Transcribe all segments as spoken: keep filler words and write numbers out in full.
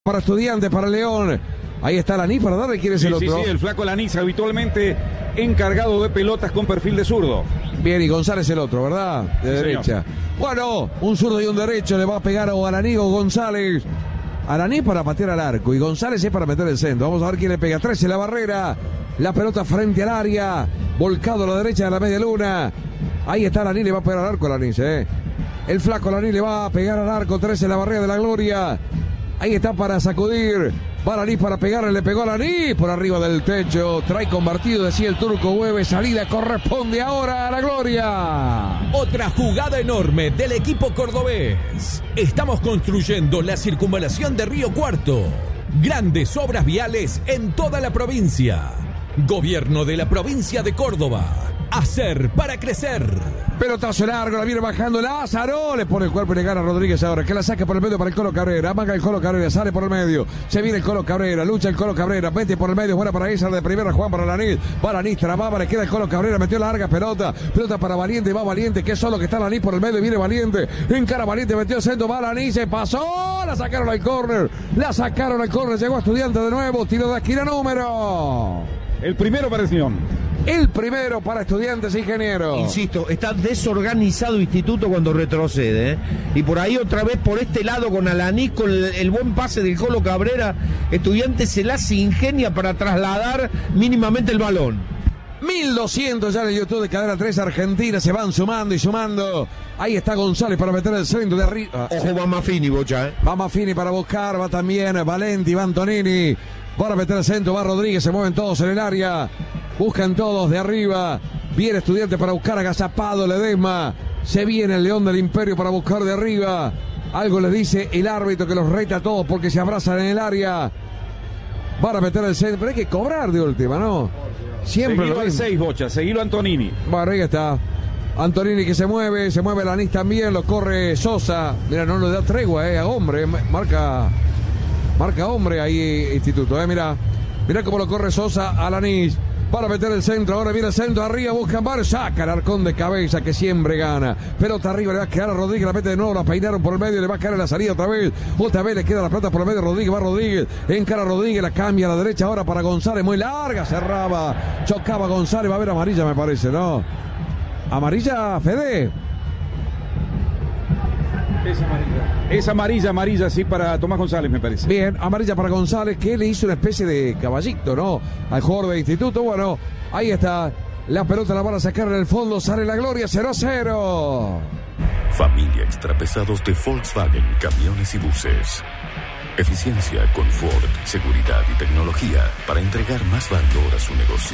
Para Estudiantes, para León. Ahí está Lanís para darle. ¿Quién es sí, el otro? Sí, sí, el flaco Lanís, habitualmente encargado de pelotas con perfil de zurdo. Bien, y González el otro, ¿verdad? De sí, derecha. Señor. Bueno, un zurdo y un derecho le va a pegar o a Lanís o González. A Lanís para patear al arco y González es para meter el centro. Vamos a ver quién le pega. trece la barrera. La pelota frente al área. Volcado a la derecha de la media luna. Ahí está Lanís, le va a pegar al arco a Lanís, ¿eh? El flaco Lanís le va a pegar al arco. trece la barrera de la gloria. Ahí está para sacudir. Va Lanís para pegarle, le pegó a Lanís por arriba del techo. Trae convertido, decía el turco Hueve. Salida corresponde ahora a la gloria. Otra jugada enorme del equipo cordobés. Estamos construyendo la circunvalación de Río Cuarto. Grandes obras viales en toda la provincia. Gobierno de la provincia de Córdoba. Hacer para crecer. Pelotazo largo, la viene bajando Lázaro. Le pone el cuerpo y le gana a Rodríguez ahora. Que la saca por el medio para el Colo Cabrera. Amaga el Colo Cabrera, sale por el medio. Se viene el Colo Cabrera, lucha el Colo Cabrera. Mete por el medio, buena para esa de primera. Juan para Lanís. Va Lanís, trababa, le queda el Colo Cabrera. Metió larga pelota. Pelota para Valiente, va Valiente. Que solo que está Lanís por el medio. Viene Valiente. Encara Valiente, metió el centro. Va Lanís, se pasó. La sacaron al córner. La sacaron al córner. Llegó a Estudiante de nuevo. Tiro de esquina número. El primero para el señor. El primero para Estudiantes, ingeniero. Insisto, está desorganizado Instituto cuando retrocede, ¿eh? Y por ahí otra vez por este lado con Alaní, con el, el buen pase del Colo Cabrera, Estudiantes se la se ingenia para trasladar mínimamente el balón. mil doscientos ya en el YouTube de Cadena tres Argentina, se van sumando y sumando. Ahí está González para meter el centro de arriba. Ojo, va Mafini, Bocha, ¿eh? Va Mafini para buscar, va también Valenti, va Antonini. Para meter el centro, va Rodríguez, se mueven todos en el área. Buscan todos de arriba. Viene Estudiante para buscar agazapado Ledesma. Se viene el León del Imperio para buscar de arriba. Algo le dice el árbitro que los reta a todos porque se abrazan en el área. Para meter el centro, pero hay que cobrar de última, ¿no? Siempre Seguilo lo al seis, Bocha, seguilo Antonini. Bueno, ahí está. Antonini que se mueve, se mueve Lanís también, lo corre Sosa. Mira, no le da tregua, eh, a hombre, marca, marca hombre ahí Instituto, eh, mira. Mira cómo lo corre Sosa a Lanís. Para meter el centro, ahora viene el centro, arriba, buscan varios, saca el Arcón de cabeza que siempre gana. Pelota arriba, le va a quedar a Rodríguez, la mete de nuevo, la peinaron por el medio, le va a quedar en la salida otra vez. Otra vez le queda la pelota por el medio, Rodríguez, va Rodríguez, encara a Rodríguez, la cambia a la derecha ahora para González, muy larga, cerraba, chocaba González, va a haber amarilla me parece, ¿no? Amarilla, Fede. Es amarilla. Es amarilla, amarilla, sí, para Tomás González, me parece. Bien, amarilla para González, que le hizo una especie de caballito, ¿no? Al jugador de Instituto. Bueno, ahí está. La pelota la van a sacar en el fondo. Sale la gloria, cero a cero. Familia Extrapesados de Volkswagen, camiones y buses. Eficiencia, confort, seguridad y tecnología para entregar más valor a su negocio.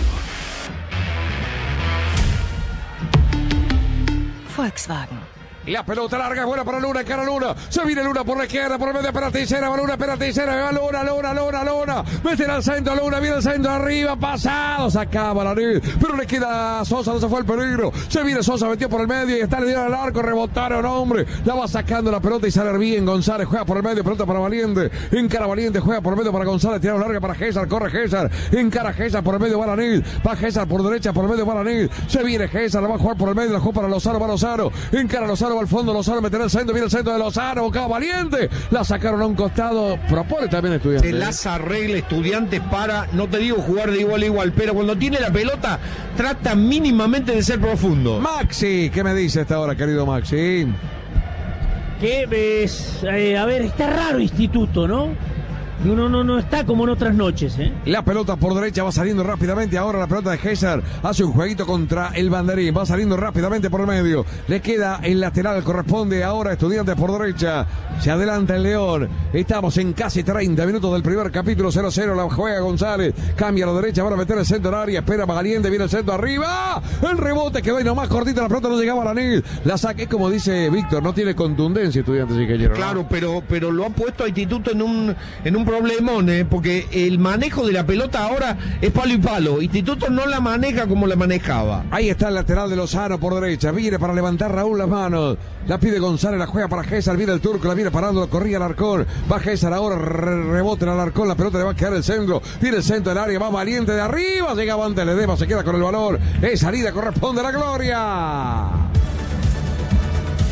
Volkswagen. La pelota larga, buena para Luna, cara Luna. Se viene Luna por la izquierda, por el medio, para Ticera, va Luna, para Ticera, va Luna, Luna, Luna, Luna. Meten al centro, Luna, viene el centro arriba, pasado, sacaba la nid. Pero le queda a Sosa, no se fue el peligro. Se viene Sosa, metió por el medio y está, le dieron al arco, rebotaron, hombre. La va sacando la pelota y sale bien González, juega por el medio, pelota para Valiente. Encara Valiente, juega por el medio para González, tira larga para Gésar, corre Gésar. Encara Gésar, por el medio va la nid. Va Gésar por derecha, por el medio va la nid. Se viene Gésar, la va a jugar por el medio, la juega para Lozano, va Lozano. Encara Lozano, va al fondo, Lozano meterá el centro, viene el centro de Lozano, buscaba Valiente, la sacaron a un costado, propone también Estudiantes. Se las arregla Estudiantes para, no te digo jugar de igual a igual, pero cuando tiene la pelota, trata mínimamente de ser profundo. Maxi, ¿qué me dice esta hora, querido Maxi? Que es, eh, a ver, está raro Instituto, ¿no? Uno no, no está como en otras noches, ¿eh? La pelota por derecha va saliendo rápidamente. Ahora la pelota de Gésar hace un jueguito contra el banderín. Va saliendo rápidamente por el medio. Le queda el lateral. Corresponde ahora a Estudiantes por derecha. Se adelanta el León. Estamos en casi treinta minutos del primer capítulo. cero a cero. La juega González. Cambia a la derecha. Van a meter el centro en área. Espera Valiente. Viene el centro arriba. El rebote quedó ahí nomás cortita. La pelota no llegaba a la nid. La saque como dice Víctor. No tiene contundencia Estudiantes, ingeniero, ¿no? Claro, pero, pero lo ha puesto a Instituto en un, en un problemón, ¿eh? Porque el manejo de la pelota ahora es palo y palo. Instituto no la maneja como la manejaba. Ahí está el lateral de Lozano por derecha. Viene para levantar Raúl las manos. La pide González, la juega para Gésar. Viene el turco, la viene parando, la corría Alarcón. Va Gésar ahora, re rebote en Alarcón. La pelota le va a quedar el centro. Viene el centro del área, va Valiente de arriba. Llega antes Ledesma, se queda con el valor. Es salida, corresponde a la gloria.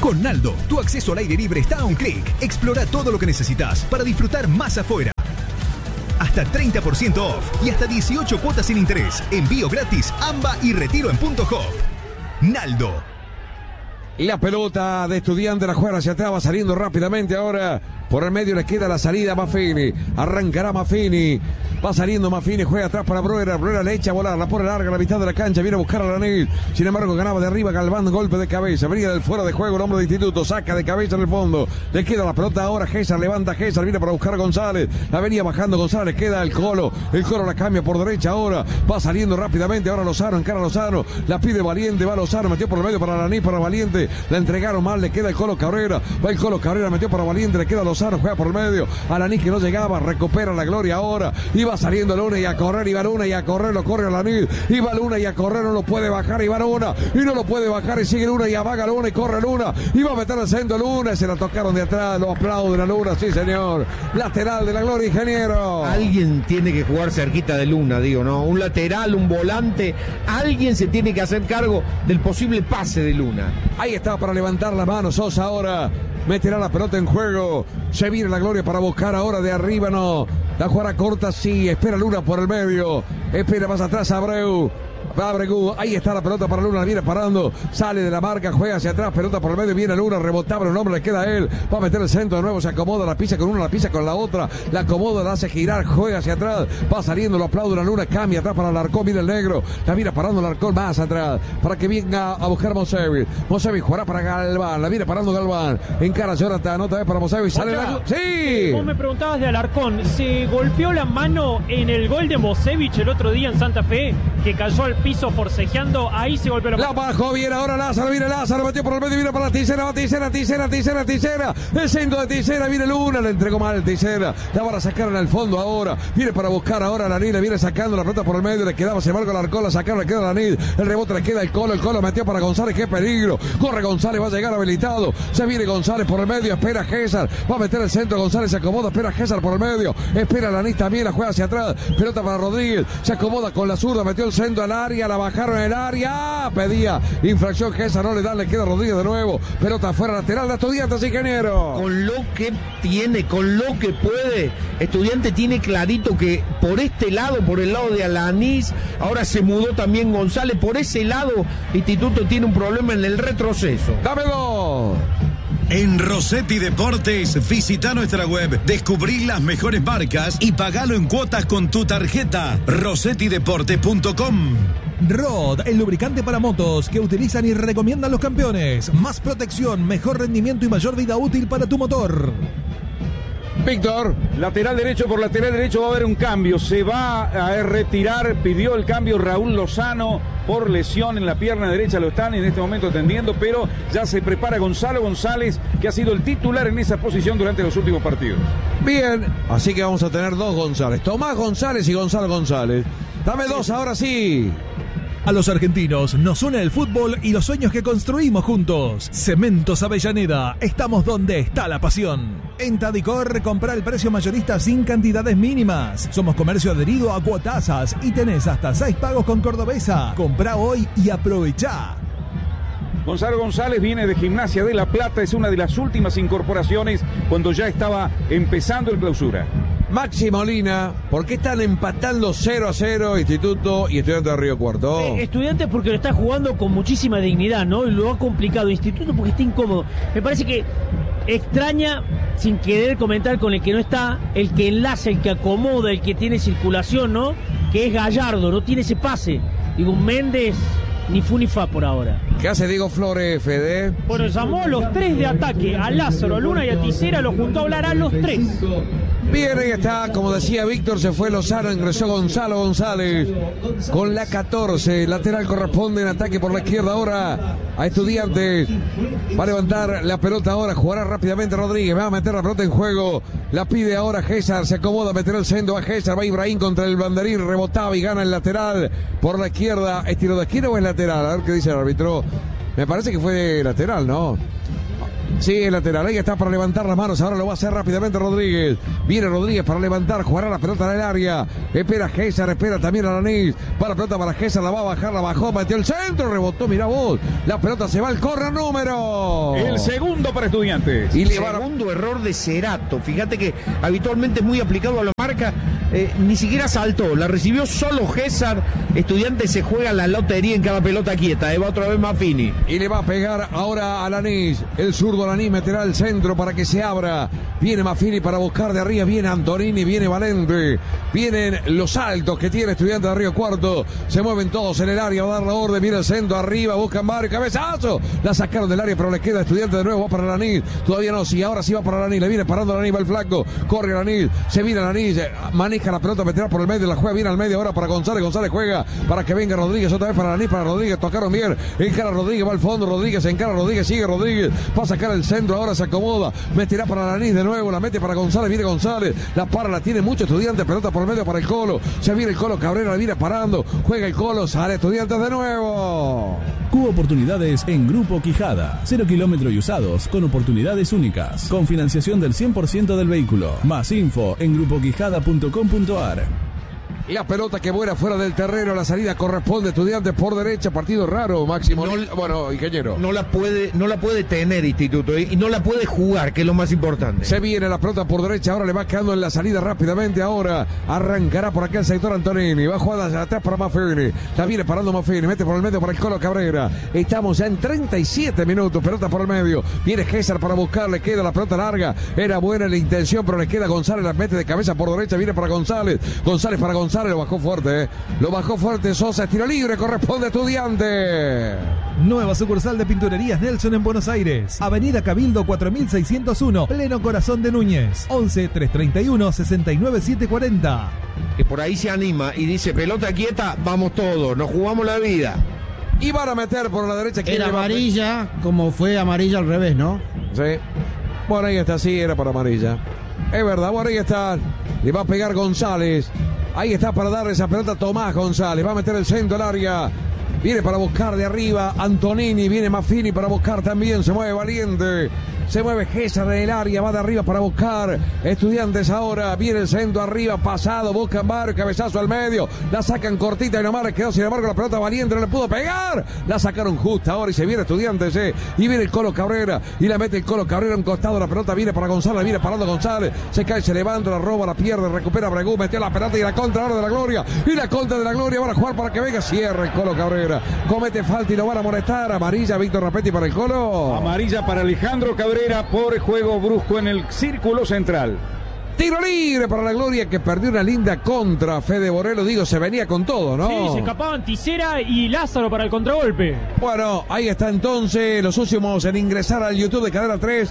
Con Naldo, tu acceso al aire libre está a un clic. Explora todo lo que necesitas para disfrutar más afuera. Hasta treinta por ciento off y hasta dieciocho cuotas sin interés. Envío gratis, AMBA y retiro en punto hop. Naldo. La pelota de Estudiante la juega hacia atrás, va saliendo rápidamente ahora. Por el medio le queda la salida a Maffini. Arrancará Maffini. Va saliendo Maffini, juega atrás para Bruera. Bruera le echa a volar, la pone larga a la mitad de la cancha. Viene a buscar a Lanil. Sin embargo, ganaba de arriba Galván, golpe de cabeza. Venía del fuera de juego el hombre de Instituto. Saca de cabeza en el fondo. Le queda la pelota ahora. César levanta a César. Viene para buscar a González. La venía bajando González. Le queda el Colo. El Colo la cambia por derecha ahora. Va saliendo rápidamente. Ahora Lozano, encara a Lozano. La pide Valiente. Va Lozano. Metió por el medio para Lanil, para Valiente. La entregaron mal. Le queda el Colo Cabrera. Va el Colo Cabrera. Metió para Valiente. Le queda Lozano. Juega por el medio. Alaní que no llegaba, recupera la gloria ahora. Iba saliendo Luna y a correr, iba Luna y a correr, lo corre Alaní. Iba Luna y a correr, no lo puede bajar, iba Luna y no lo puede bajar y sigue Luna y avaga Luna y corre Luna. Iba a meter el centro Luna y se la tocaron de atrás, lo aplauden a Luna, sí señor. Lateral de la gloria, ingeniero. Alguien tiene que jugar cerquita de Luna, digo, ¿no? Un lateral, un volante, alguien se tiene que hacer cargo del posible pase de Luna. Ahí está para levantar la mano Sosa ahora. Meterá la pelota en juego. Se viene la gloria para buscar ahora de arriba, no. La jugada corta, sí. Espera Luna por el medio. Espera más atrás Abreu. Abregu, ahí está la pelota para Luna, viene parando, sale de la marca, juega hacia atrás, pelota por el medio, viene Luna, rebotaba un hombre, le queda a él, va a meter el centro de nuevo, se acomoda, la pisa con una, la pisa con la otra, la acomoda, la hace girar, juega hacia atrás, va saliendo, lo aplaude la Luna, cambia atrás para Alarcón, mira el negro, la mira parando Alarcón más atrás, para que venga a buscar a Mosevic, Mosevic jugará para Galván, la mira parando Galván, encara Jonathan, otra vez para Mosevic, sale la... ¡Sí! Vos me preguntabas de Alarcón, se golpeó la mano en el gol de Mosevic el otro día en Santa Fe, que cayó al piso forcejeando, ahí se golpeó la mano. La bajó, viene ahora Lázaro, viene Lázaro, metió por el medio, viene para la Ticera, va Ticera, Ticera, Ticera, Ticera, el centro de Ticera, viene Luna, le entregó mal el Ticera, la van a sacar en el fondo ahora, viene para buscar ahora a Lanil, le viene sacando la pelota por el medio, le quedaba, se marca el arco, la sacaron, le queda a Lanil, el rebote le queda el Colo, el Colo metió para González, qué peligro, corre González, va a llegar habilitado, se viene González por el medio, espera César, va a meter el centro, González se acomoda, espera César por el medio, espera Lanil también, la juega hacia atrás, pelota para Rodríguez, se acomoda con la zurda, metió el centro al área, la bajaron en el área, pedía infracción, César no le da, le queda Rodríguez de nuevo, pelota afuera lateral de Estudiantes, ingeniero. Con lo que tiene, con lo que puede, Estudiante tiene clarito que por este lado, por el lado de Alanís, ahora se mudó también González, por ese lado Instituto tiene un problema en el retroceso. ¡Dámelo! En Rossetti Deportes, visita nuestra web, descubrí las mejores marcas y pagalo en cuotas con tu tarjeta. rossetti deportes punto com. Rod, el lubricante para motos que utilizan y recomiendan los campeones. Más protección, mejor rendimiento y mayor vida útil para tu motor. Víctor. Lateral derecho por lateral derecho va a haber un cambio. Se va a retirar, pidió el cambio Raúl Lozano por lesión en la pierna derecha. Lo están en este momento atendiendo, pero ya se prepara Gonzalo González, que ha sido el titular en esa posición durante los últimos partidos. Bien, así que vamos a tener dos González. Tomás González y Gonzalo González. Dame dos ahora sí. A los argentinos nos une el fútbol y los sueños que construimos juntos. Cementos Avellaneda, estamos donde está la pasión. En Tadicor, compra el precio mayorista sin cantidades mínimas. Somos comercio adherido a cuotasas y tenés hasta seis pagos con Cordobesa. Comprá hoy y aprovechá. Gonzalo González viene de Gimnasia de La Plata, es una de las últimas incorporaciones cuando ya estaba empezando el clausura. Maxi Molina, ¿por qué están empatando cero a cero Instituto y Estudiantes de Río Cuarto? Eh, estudiantes porque lo está jugando con muchísima dignidad, ¿no? Y lo ha complicado. Instituto porque está incómodo. Me parece que extraña, sin querer comentar con el que no está, el que enlaza, el que acomoda, el que tiene circulación, ¿no? Que es Gallardo, no tiene ese pase. Digo, Méndez, ni fu ni fa por ahora. ¿Qué hace Diego Flores, Fede? Bueno, llamó a los tres de ataque, a Lázaro, a Luna y a Ticera, los juntó a hablar a los tres. Bien, ahí está, como decía Víctor, se fue Lozano, ingresó Gonzalo González con la catorce, lateral corresponde en ataque por la izquierda ahora a Estudiantes, va a levantar la pelota ahora, jugará rápidamente Rodríguez, va a meter la pelota en juego, la pide ahora César, se acomoda, meter el centro a César, va Ibrahim contra el banderín, rebotaba y gana el lateral por la izquierda, ¿es tiro de esquina o es lateral? A ver qué dice el árbitro, me parece que fue lateral, ¿no? Sí, el lateral. Ahí está para levantar las manos. Ahora lo va a hacer rápidamente Rodríguez. Viene Rodríguez para levantar. Jugará la pelota en el área. Espera Géser. Espera también Alanis. Para la pelota para Géser. La va a bajar. La bajó. Metió el centro. Rebotó. Mirá vos. La pelota se va al corner número. El segundo para Estudiantes. Y le segundo error de Cerato. Fíjate que habitualmente es muy aplicado a la marca. Eh, ni siquiera saltó. La recibió solo Géser. Estudiantes se juega la lotería en cada pelota quieta. Eh, va otra vez Maffini. Y le va a pegar ahora a Alanis. El zurdo Alanis meterá el centro para que se abra. Viene Maffini para buscar de arriba. Viene Antonini, viene Valente. Vienen los saltos que tiene Estudiantes de Río Cuarto. Se mueven todos en el área. Va a dar la orden. Viene el centro arriba. Buscan Mario. Cabezazo. La sacaron del área, pero le queda Estudiantes de nuevo. Va para Alanis. Todavía no. Sí, ahora sí va para Alanis. Le viene parando Alanis. Va el flaco. Corre Alanis. Se viene Alanis. Maneja la pelota. Meterá por el medio. La juega bien al medio. Ahora para González. González juega para que venga Rodríguez. Otra vez para Alanis. Para Rodríguez. Tocaron bien. Encara Rodríguez. Va al fondo. Rodríguez. Encara Rodríguez. Sigue Rodríguez. Va a sacar el centro. Ahora se acomoda. Meterá para Alanis de nuevo. La mete para González. Viene González. La para. La tiene mucho Estudiantes. Pelota por el medio para el Colo. Se viene el Colo Cabrera. La viene parando. Juega el Colo. Sale Estudiantes de nuevo. Cubo Oportunidades en Grupo Quijada. Cero kilómetros y usados con oportunidades únicas. Con financiación del cien por ciento del vehículo. Más info en grupo quijada punto com punto a r. La pelota que vuela fuera del terreno, la salida corresponde a Estudiantes por derecha, partido raro, Máximo. No, bueno, ingeniero. No la puede, no la puede tener Instituto, ¿eh? Y no la puede jugar, que es lo más importante. Se viene la pelota por derecha, ahora le va quedando en la salida rápidamente, ahora arrancará por acá el sector Antonini, va jugada hacia atrás para Maffini, la viene parando Maffini, mete por el medio para el Colo Cabrera, estamos ya en treinta y siete minutos, pelota por el medio, viene Géser para buscar, le queda la pelota larga, era buena la intención, pero le queda González, la mete de cabeza por derecha, viene para González, González para González, lo bajó fuerte, ¿eh? Lo bajó fuerte Sosa, tiro libre, corresponde a Estudiantes. Nueva sucursal de Pinturerías Nelson en Buenos Aires. Avenida Cabildo cuatro mil seiscientos uno, pleno corazón de Núñez. once, trescientos treinta y uno, sesenta y nueve, setecientos cuarenta. Que por ahí se anima y dice, pelota quieta, vamos todos, nos jugamos la vida. Y van a meter por la derecha. Era amarilla, como fue amarilla al revés, ¿no? Sí. Bueno, ahí está, sí, era para amarilla. Es verdad, bueno, ahí está. Le va a pegar González. Ahí está para darle esa pelota a Tomás González. Va a meter el centro al área. Viene para buscar de arriba Antonini. Viene Maffini para buscar también. Se mueve Valiente. Se mueve Géser en el área. Va de arriba para buscar Estudiantes ahora. Viene el centro arriba. Pasado. Buscan Mario. Cabezazo al medio. La sacan cortita y nomás quedó sin embargo la pelota Valiente. No le pudo pegar. La sacaron justa ahora y se viene Estudiantes. Eh. Y viene el Colo Cabrera. Y la mete el Colo Cabrera a un costado. La pelota viene para González. Viene parando González. Se cae, se levanta, la roba, la pierde. Recupera Bregú. Metió la pelota y la contra ahora de la Gloria. Y la contra de la Gloria. Van a jugar para que venga. Cierra el Colo Cabrera. Comete falta y lo van a molestar. Amarilla Víctor Rapetti para el Colo. Amarilla para Alejandro Cabrera por juego brusco en el círculo central. Tiro libre para la Gloria que perdió una linda contra. Fede Borello, digo, se venía con todo, ¿no? Sí, se escapaban Tisera y Lázaro para el contragolpe. Bueno, ahí está entonces los últimos en ingresar al YouTube de Cadena tres.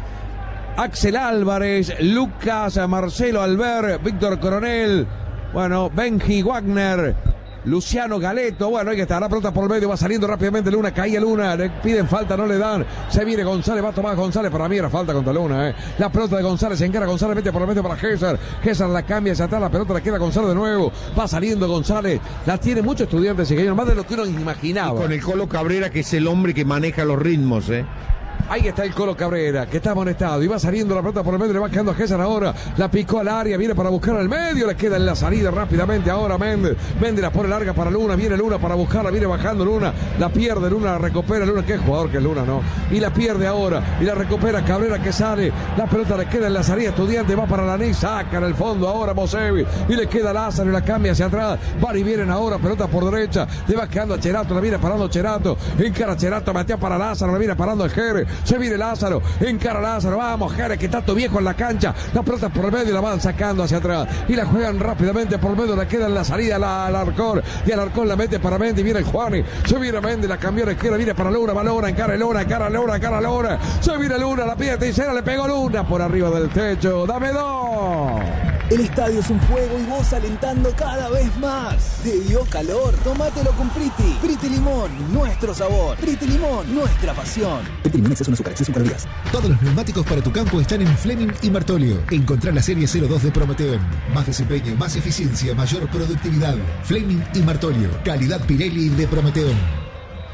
Axel Álvarez, Lucas, Marcelo Albert, Víctor Coronel, bueno, Benji Wagner, Luciano Galeto, bueno, ahí está, la pelota por el medio, va saliendo rápidamente Luna, caía Luna, le piden falta, no le dan, se viene González, va a tomar González, para mí era falta contra Luna, eh. La pelota de González, se encara González, mete por el medio para Géser, Géser la cambia hacia atrás, la pelota le queda a González de nuevo, va saliendo González, la tiene muchos estudiantes, más de lo que uno imaginaba. Y con el Colo Cabrera, que es el hombre que maneja los ritmos, eh. Ahí está el Colo Cabrera, que está amonestado y va saliendo la pelota por el medio, le va quedando a Géser ahora, la picó al área, viene para buscar al medio, le queda en la salida rápidamente ahora Méndez, Méndez la pone larga para Luna, viene Luna para buscarla, viene bajando Luna, la pierde Luna, la recupera Luna, qué jugador que es Luna, ¿no? Y la pierde ahora, y la recupera Cabrera que sale, la pelota le queda en la salida, Estudiante va para la N I, saca en el fondo ahora Mosevi, y le queda Lázaro y la cambia hacia atrás, van y vienen ahora, pelota por derecha, le va quedando a Cherato, la viene parando Cherato, encara Cherato, Matea para Lázaro, la viene parando el Jerez, se viene Lázaro, encara Lázaro, vamos Jerez, que tanto viejo en la cancha, la pelota por el medio la van sacando hacia atrás y la juegan rápidamente por el medio, la queda en la salida la Alarcón y Alarcón la mete para Méndez, viene el Juani, se viene Méndez, la cambió a la izquierda, viene para Luna, va Luna, encara Luna, encara Luna, encara Luna, se viene Luna, la pide Tisera, le pegó Luna por arriba del techo, dame dos. El estadio es un fuego y vos alentando cada vez más. ¿Te dio calor? Tómatelo con Priti. Priti Limón, nuestro sabor. Priti Limón, nuestra pasión. Priti Limón, exceso de azúcar, exceso de calorías. Todos los neumáticos para tu campo están en Fleming y Martolio. Encontrá la serie cero dos de Prometeon. Más desempeño, más eficiencia, mayor productividad. Fleming y Martolio. Calidad Pirelli de Prometeon.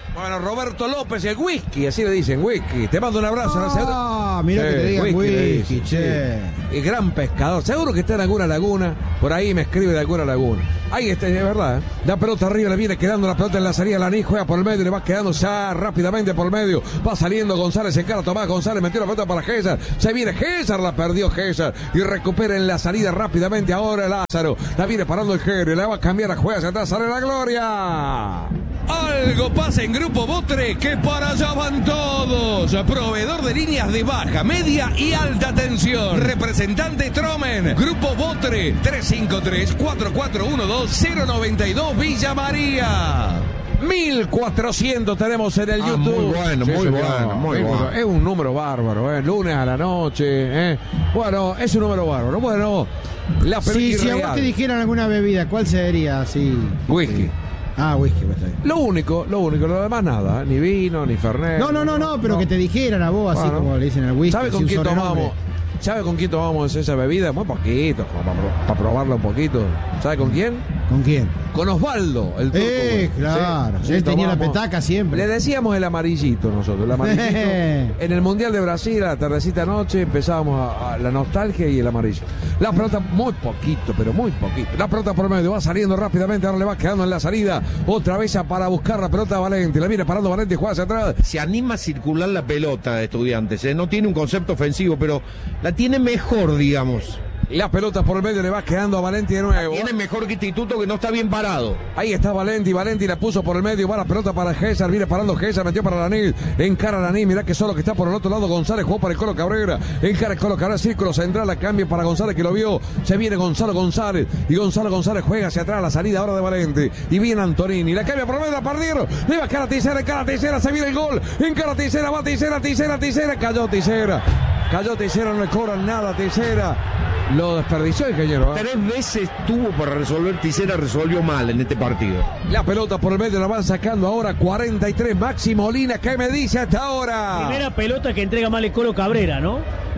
Bueno, Roberto López, el whisky, así le dicen, whisky. Te mando un abrazo. Ah, mira que te digan whisky, whisky whisky che. Sí. Y gran pescador. Seguro que está en alguna laguna. Por ahí me escribe de alguna laguna. Ahí está, es verdad. ¿eh? La pelota arriba, le viene quedando la pelota en la salida. Laní juega por el medio, le va quedando ya rápidamente por el medio. Va saliendo González en cara. Tomás González metió la pelota para César. Se viene César, la perdió César. Y recupera en la salida rápidamente ahora Lázaro. La viene parando el Genio. La va a cambiar a juega hacia atrás. Sale la gloria. Algo pasa en Grupo Botre que para allá van todos. Proveedor de líneas de baja, media y alta tensión. Representante Tromen. Grupo Botre tres cinco tres, cuatro cuatro uno dos, cero nueve dos Villa María. mil cuatrocientos tenemos en el ah, YouTube. Muy bueno, sí, muy señor. bueno, muy es, bueno. Es un número bárbaro, ¿eh? Lunes a la noche. ¿eh? Bueno, es un número bárbaro. Bueno, la sí, si a vos te dijeran alguna bebida, ¿cuál sería? Sí. Whisky. Ah, whisky, pues está bien. Lo único, lo único, lo demás nada, ¿eh? Ni vino, ni fernet. No, no, no, no, pero no. que te dijeran a vos, así bueno, como le dicen al whisky. ¿Sabe con quién tomamos? ¿Sabe con quién tomamos esa bebida? Muy poquito, como para, para probarla un poquito. ¿Sabe con quién? ¿Con quién? Con Osvaldo, el turco. Eh, claro. Sí, él tenía la petaca siempre. Le decíamos el amarillito nosotros, el amarillito. En el Mundial de Brasil, a la tardecita noche, empezábamos a, a la nostalgia y el amarillo. La pelota, muy poquito, pero muy poquito. La pelota por medio, va saliendo rápidamente, ahora le va quedando en la salida. Otra vez para buscar la pelota a Valente. La viene parando Valente y juega hacia atrás. Se anima a circular la pelota de Estudiantes, ¿eh? No tiene un concepto ofensivo, pero la tiene mejor, digamos. La pelota por el medio le va quedando a Valenti de nuevo. Tiene mejor que Instituto, que no está bien parado. Ahí está Valenti, Valenti la puso por el medio, va la pelota para César, viene parando César, metió para Laní, encara Laní, mirá que solo que está por el otro lado González, jugó para el Colo Cabrera, encara el Colo Cabrera, círculo central, la cambia para González que lo vio, se viene Gonzalo González, y Gonzalo González juega hacia atrás, la salida ahora de Valenti, y viene Antonini, la cambia por el medio, la perdieron, le va a cara Ticera, encara Ticera, se viene el gol, encara Ticera, va Ticera, Ticera, Ticera, cayó Ticera, cayó Ticera, no le cobran nada Ticera. Lo desperdició el ingeniero. ¿eh? Tres veces tuvo para resolver Ticera, resolvió mal en este partido. La pelota por el medio la van sacando ahora cuarenta y tres. Maxi Molina, ¿qué me dice hasta ahora? Primera pelota que entrega mal el Colo Cabrera, ¿no?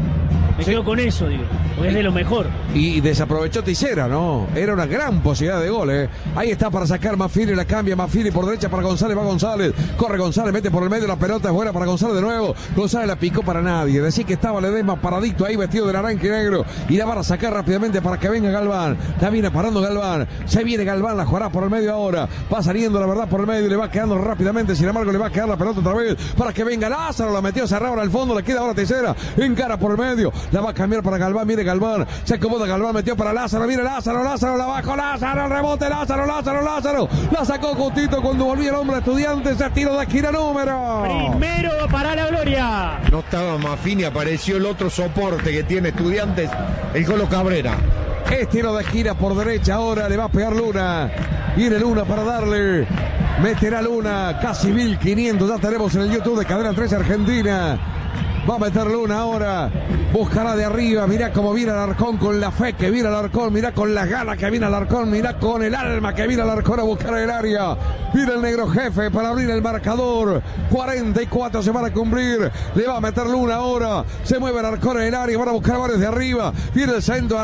Me sí. quedo con eso, digo, porque es de lo mejor. Y desaprovechó Ticera, ¿no? Era una gran posibilidad de gol, ¿eh? Ahí está para sacar Mafili, la cambia Mafili por derecha para González, va González, corre González, mete por el medio, la pelota es buena para González de nuevo. González la picó para nadie, decir que estaba Ledesma paradito ahí vestido de naranja y negro, y la van a sacar rápidamente para que venga Galván. La viene parando Galván, se viene Galván, la jugará por el medio ahora, va saliendo la verdad por el medio, le va quedando rápidamente, sin embargo le va a quedar la pelota otra vez para que venga Lázaro, la metió cerrado al fondo, le queda ahora Ticera, encara por el medio, la va a cambiar para Galván, viene Galván, se acomoda Galván, metió para Lázaro, viene Lázaro, Lázaro, la bajó Lázaro, el rebote Lázaro, Lázaro, Lázaro, la sacó justito cuando volvió el hombre Estudiantes, se tiro de esquina número. Primero para la gloria. No estaba Mafini, apareció el otro soporte que tiene Estudiantes, el Colo Cabrera. Es tiro de esquina por derecha, ahora le va a pegar Luna, viene Luna para darle, meterá Luna, casi mil quinientos, ya tenemos en el YouTube de Cadena tres Argentina. Va a meter Luna ahora, buscará de arriba, mirá cómo viene Alarcón con la fe que viene Alarcón, mirá con las ganas que viene Alarcón, mirá con el alma que viene Alarcón a buscar el área. Viene el negro jefe para abrir el marcador, cuarenta y cuatro se van a cumplir, le va a meter Luna ahora, se mueve Alarcón en el área, van a buscar varios de arriba, viene el centro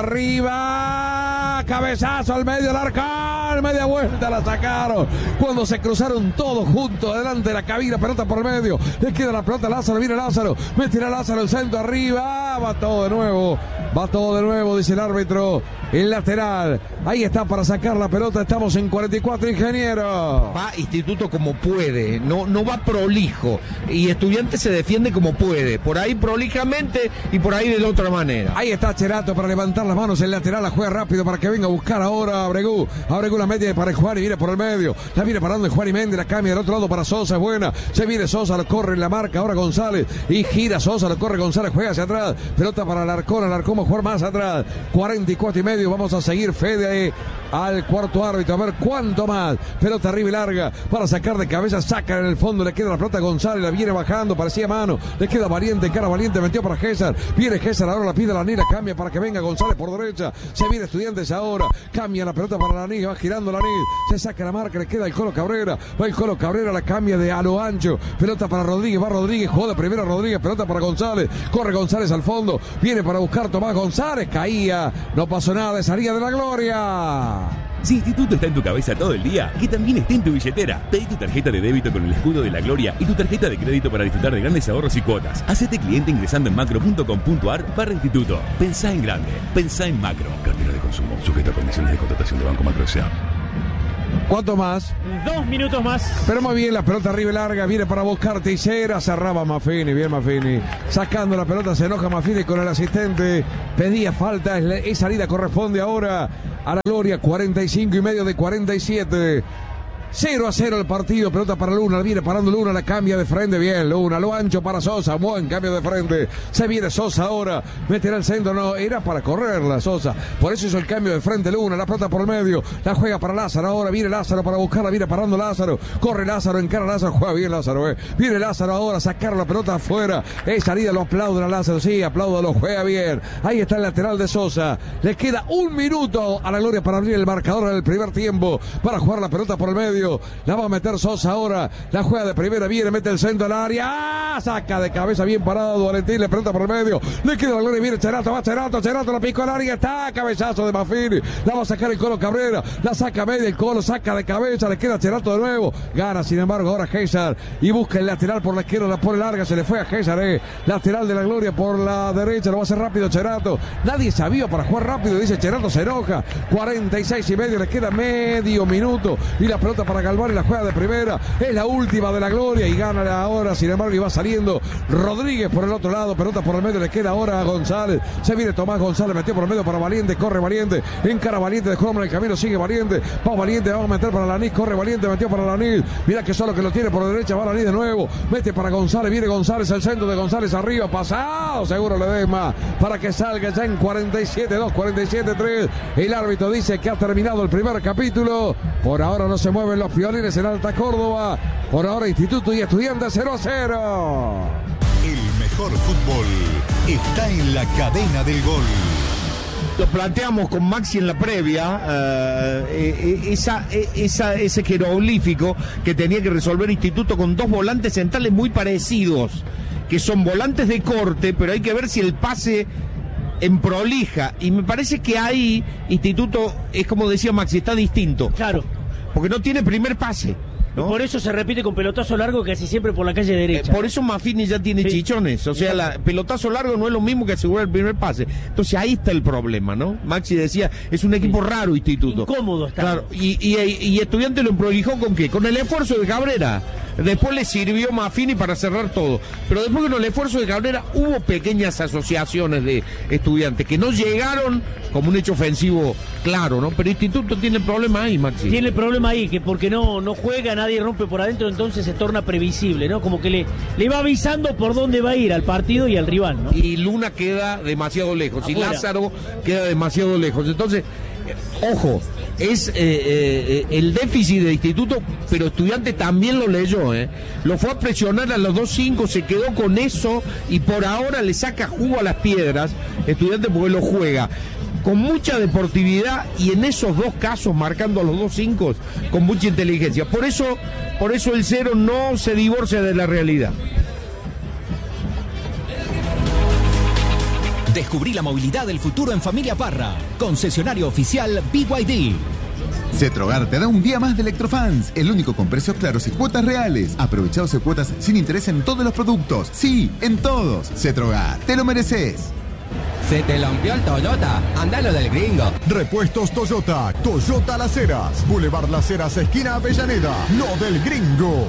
arriba, cabezazo al medio Alarcón, media vuelta la sacaron, cuando se cruzaron todos juntos delante de la cabina, pelota por el medio, le queda la pelota a Lázaro, viene Lázaro, tira Lázaro el centro arriba, va todo de nuevo, va todo de nuevo, dice el árbitro, el lateral, ahí está para sacar la pelota, estamos en cuarenta y cuatro, ingeniero. Va Instituto como puede, no, no va prolijo, y Estudiante se defiende como puede, por ahí prolijamente y por ahí de la otra manera. Ahí está Cherato para levantar las manos, el lateral la juega rápido para que venga a buscar ahora a Abregú, Abregú la mete para el Juan y viene por el medio, la viene parando el Juan y Méndez, la cambia del otro lado para Sosa, es buena, se viene Sosa, lo corre en la marca ahora González, y gira Sosa, lo corre González, juega hacia atrás, pelota para Alarcón, Alarcón va a jugar más atrás, cuarenta y cuatro y medio, vamos a seguir Fede al cuarto árbitro, a ver cuánto más, pelota arriba y larga, para sacar de cabeza, saca en el fondo, le queda la pelota a González, la viene bajando, parecía mano, le queda Valiente, cara Valiente, metió para César, viene César, ahora la pide la Nila, cambia para que venga González por derecha, se viene Estudiantes ahora, cambia la pelota para la Nila, va girando la Nila, se saca la marca, le queda el Colo Cabrera, va el Colo Cabrera, la cambia de a lo ancho, pelota para Rodríguez, va Rodríguez, jugó de primera Rodríguez, pelota para González, corre González al fondo, viene para buscar Tomás González, caía, no pasó nada, salía de la gloria. Si Instituto está en tu cabeza todo el día, que también esté en tu billetera. Pedí tu tarjeta de débito con el escudo de la gloria y tu tarjeta de crédito para disfrutar de grandes ahorros y cuotas. Hacete cliente ingresando en macro punto com punto ar barra instituto. Pensá en grande. Pensá en Macro. Cartera de consumo. Sujeto a condiciones de contratación de Banco Macro S A. ¿Cuánto más? Dos minutos más. Pero muy bien, la pelota arriba y larga, viene para buscar Teixeira, cerraba Maffini, bien Maffini. Sacando la pelota, se enoja Maffini con el asistente. Pedía falta, es, es salida, corresponde ahora a la gloria, cuarenta y cinco y medio de cuarenta y siete. cero a cero el partido, pelota para Luna, viene parando Luna, la cambia de frente, bien Luna, lo ancho para Sosa, buen cambio de frente, se viene Sosa ahora, meterá el centro, no, era para correrla Sosa, por eso hizo el cambio de frente Luna, la pelota por el medio, la juega para Lázaro, ahora viene Lázaro para buscarla, viene parando Lázaro, corre Lázaro, encara Lázaro, juega bien Lázaro, eh. viene Lázaro ahora, sacar la pelota afuera, es salida, lo aplauden a Lázaro, sí, apláudalo, juega bien, ahí está el lateral de Sosa, le queda un minuto a la gloria para abrir el marcador en el primer tiempo, para jugar la pelota por el medio. La va a meter Sosa ahora. La juega de primera, viene, mete el centro al área. ¡Ah! Saca de cabeza, bien parado Valentín, le pregunta por el medio. Le queda la gloria, viene Cherato, va Cherato, Cherato la picó al área. Está, cabezazo de Maffini. La va a sacar el Colo Cabrera. La saca media, el Colo saca de cabeza. Le queda Cherato de nuevo. Gana, sin embargo, ahora César. Y busca el lateral por la izquierda, la pone larga. Se le fue a César, eh. Lateral de la gloria por la derecha. Lo va a hacer rápido Cherato. Nadie sabía para jugar rápido. Dice Cherato, se enoja. cuarenta y seis y medio, le queda medio minuto. Y la pelota para Galván, la juega de primera, es la última de la gloria y gana ahora, sin embargo, y va saliendo Rodríguez por el otro lado, pelota por el medio, le queda ahora a González, se viene Tomás González, metió por el medio para Valiente, corre Valiente, encara Valiente, dejó en el camino, sigue Valiente, va Valiente, va a meter para Lanís, corre Valiente, metió para Lanís, mira que solo que lo tiene por derecha, va Lanís de nuevo, mete para González, viene González, el centro de González arriba, pasado, seguro le des más, para que salga ya en cuarenta y siete dos, cuarenta y siete tres, el árbitro dice que ha terminado el primer capítulo, por ahora no se mueven los piolines en Alta Córdoba, por ahora Instituto y Estudiantes cero a cero. El mejor fútbol está en la cadena del gol. Lo planteamos con Maxi en la previa, uh, eh, esa, eh, esa, ese jeroglífico que tenía que resolver Instituto con dos volantes centrales muy parecidos, que son volantes de corte, pero hay que ver si el pase en prolija, y me parece que ahí Instituto, es como decía Maxi, está distinto. Claro. Porque no tiene primer pase, ¿no? Y por eso se repite con pelotazo largo casi siempre por la calle derecha. Eh, por eso Maffini ya tiene sí. chichones. O sea, la, pelotazo largo no es lo mismo que asegurar el primer pase. Entonces ahí está el problema, ¿no? Maxi decía, es un equipo sí. raro Instituto. Incómodo está. Claro, y, y, y Estudiante lo prolijó ¿con qué? Con el esfuerzo de Cabrera. Después le sirvió Maffini para cerrar todo. Pero después con el esfuerzo de Cabrera hubo pequeñas asociaciones de Estudiantes que no llegaron como un hecho ofensivo claro, ¿no? Pero Instituto tiene el problema ahí, Maxi. Tiene el problema ahí, que porque no, no juega, nadie rompe por adentro, entonces se torna previsible, ¿no? Como que le, le va avisando por dónde va a ir al partido y al rival, ¿no? Y Luna queda demasiado lejos, Afuera. y Lázaro queda demasiado lejos. Entonces, eh, ojo, es eh, eh, el déficit de Instituto, pero Estudiante también lo leyó, ¿eh? Lo fue a presionar a los dos cinco, se quedó con eso y por ahora le saca jugo a las piedras Estudiante porque lo juega con mucha deportividad y en esos dos casos marcando a los dos cinco con mucha inteligencia. Por eso, por eso el cero no se divorcia de la realidad. Descubrí la movilidad del futuro en Familia Parra, concesionario oficial B Y D. Cetrogar te da un día más de Electrofans, el único con precios claros y cuotas reales. Aprovecha doce cuotas sin interés en todos los productos. Sí, en todos. Cetrogar, te lo mereces. ¿Se te lampió el Toyota? Andalo del Gringo. Repuestos Toyota, Toyota Las Heras, Boulevard Las Heras, esquina Avellaneda, no del Gringo.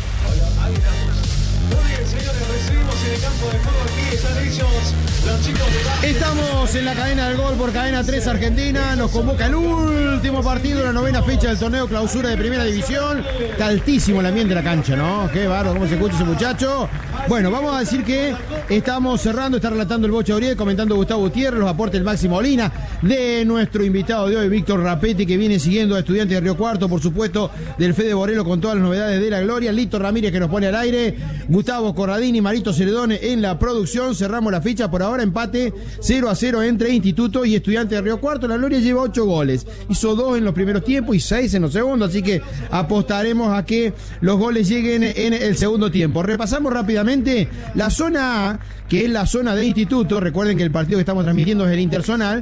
Muy bien, señores, recibimos en el campo de juego aquí, están ellos, los chicos de... Estamos en la cadena del gol por Cadena tres Argentina, nos convoca el último partido, la novena fecha del torneo clausura de Primera División. Está altísimo el ambiente de la cancha, ¿no? Qué bárbaro, cómo se escucha ese muchacho. Bueno, vamos a decir que estamos cerrando, está relatando el Bocha Uriel, comentando Gustavo Gutiérrez, los aportes del Maxi Molina, de nuestro invitado de hoy, Víctor Rapetti, que viene siguiendo a Estudiantes de Río Cuarto, por supuesto, del Fede Borelo con todas las novedades de la gloria, Lito Ramírez que nos pone al aire, Gustavo Corradini, Marito Ceredone en la producción. Cerramos la ficha, por ahora empate cero a cero entre Instituto y Estudiantes de Río Cuarto. La gloria lleva ocho goles, hizo dos en los primeros tiempos y seis en los segundos, así que apostaremos a que los goles lleguen en el segundo tiempo. Repasamos rápidamente la zona A, que es la zona de Instituto. Recuerden que el partido que estamos transmitiendo es el interzonal.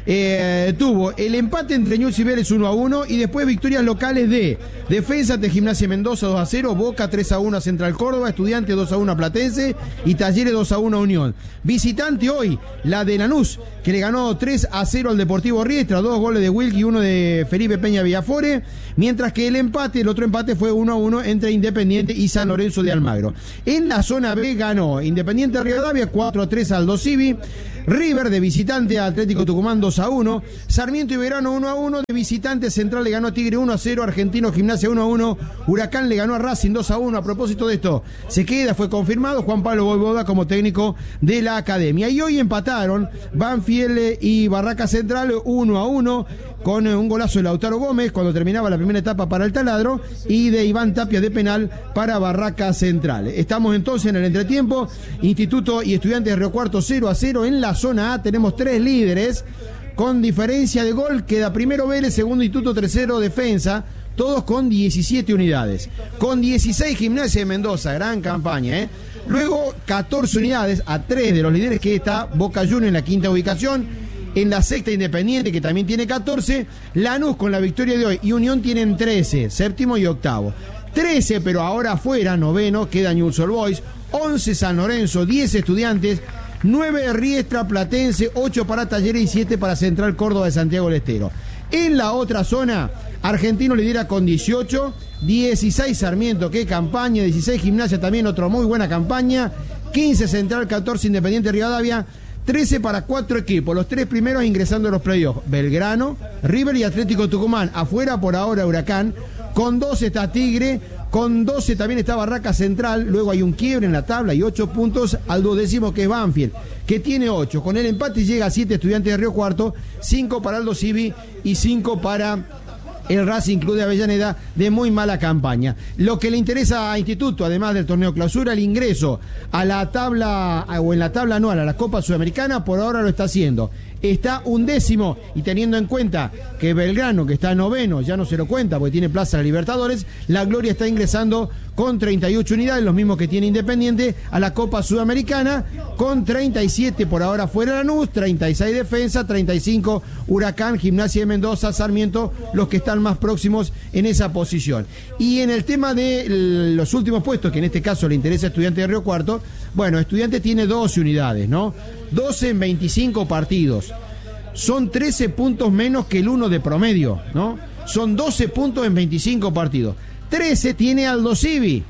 Eh, tuvo el empate entre Ñublense y Vélez uno a uno y después victorias locales de Defensa de Gimnasia Mendoza dos a cero, Boca tres a uno a Central Córdoba, Estudiantes dos a uno a Platense y Talleres dos a uno a Unión. Visitante hoy, la de Lanús, que le ganó tres a cero al Deportivo Riestra, dos goles de Wilkie y uno de Felipe Peña Villafore, mientras que el empate, el otro empate fue uno a uno entre Independiente y San Lorenzo de Almagro. En la zona B ganó Independiente Rivadavia cuatro a tres al Aldo Civi, River de visitante a Atlético Tucumán dos a uno, Sarmiento y Belgrano uno a uno, de visitante Central le ganó a Tigre uno a cero, Argentino Gimnasia uno a uno, Huracán le ganó a Racing dos a uno. A propósito de esto, se queda, fue confirmado Juan Pablo Voivoda como técnico de la academia. Y hoy empataron Banfield y Barraca Central uno a uno, con un golazo de Lautaro Gómez cuando terminaba la primera etapa para el Taladro y de Iván Tapia de penal para Barraca Central. Estamos entonces en el entretiempo. Instituto y Estudiantes de Río Cuarto cero a cero. En la zona A tenemos tres líderes con diferencia de gol. Queda primero Vélez, segundo Instituto, tercero Defensa, todos con diecisiete unidades. Con dieciséis Gimnasia de Mendoza, gran campaña, ¿eh? Luego catorce unidades a tres de los líderes, que está Boca Juniors en la quinta ubicación. En la sexta Independiente, que también tiene catorce, Lanús con la victoria de hoy y Unión tienen trece, séptimo y octavo. trece, pero ahora afuera, noveno, queda Newell's Old Boys, once San Lorenzo, diez Estudiantes, nueve Riestra, Platense, ocho para Talleres y siete para Central Córdoba de Santiago del Estero. En la otra zona, Argentino lidera con dieciocho, dieciséis Sarmiento, qué campaña, dieciséis Gimnasia, también otra muy buena campaña, quince Central, catorce Independiente Rivadavia, trece para cuatro equipos, los tres primeros ingresando a los playoffs, Belgrano, River y Atlético Tucumán. Afuera por ahora Huracán, con doce está Tigre, con doce también está Barraca Central, luego hay un quiebre en la tabla y ocho puntos al duodécimo, que es Banfield, que tiene ocho. Con el empate llega a siete Estudiantes de Río Cuarto, cinco para Aldo Civi y cinco para el Racing Club de Avellaneda, de muy mala campaña. Lo que le interesa a Instituto, además del torneo clausura, el ingreso a la tabla, o en la tabla anual a la Copa Sudamericana, por ahora lo está haciendo. Está undécimo, y teniendo en cuenta que Belgrano, que está noveno, ya no se lo cuenta porque tiene plaza a la Libertadores, la Gloria está ingresando con treinta y ocho unidades, los mismos que tiene Independiente, a la Copa Sudamericana, con treinta y siete por ahora fuera Lanús, treinta y seis Defensa, treinta y cinco Huracán, Gimnasia de Mendoza, Sarmiento, los que están más próximos en esa posición. Y en el tema de los últimos puestos, que en este caso le interesa a Estudiantes de Río Cuarto, bueno, Estudiantes tiene doce unidades, ¿no? doce en veinticinco partidos. Son trece puntos menos que el uno de promedio, ¿no? Son doce puntos en veinticinco partidos. trece tiene Aldo Civi,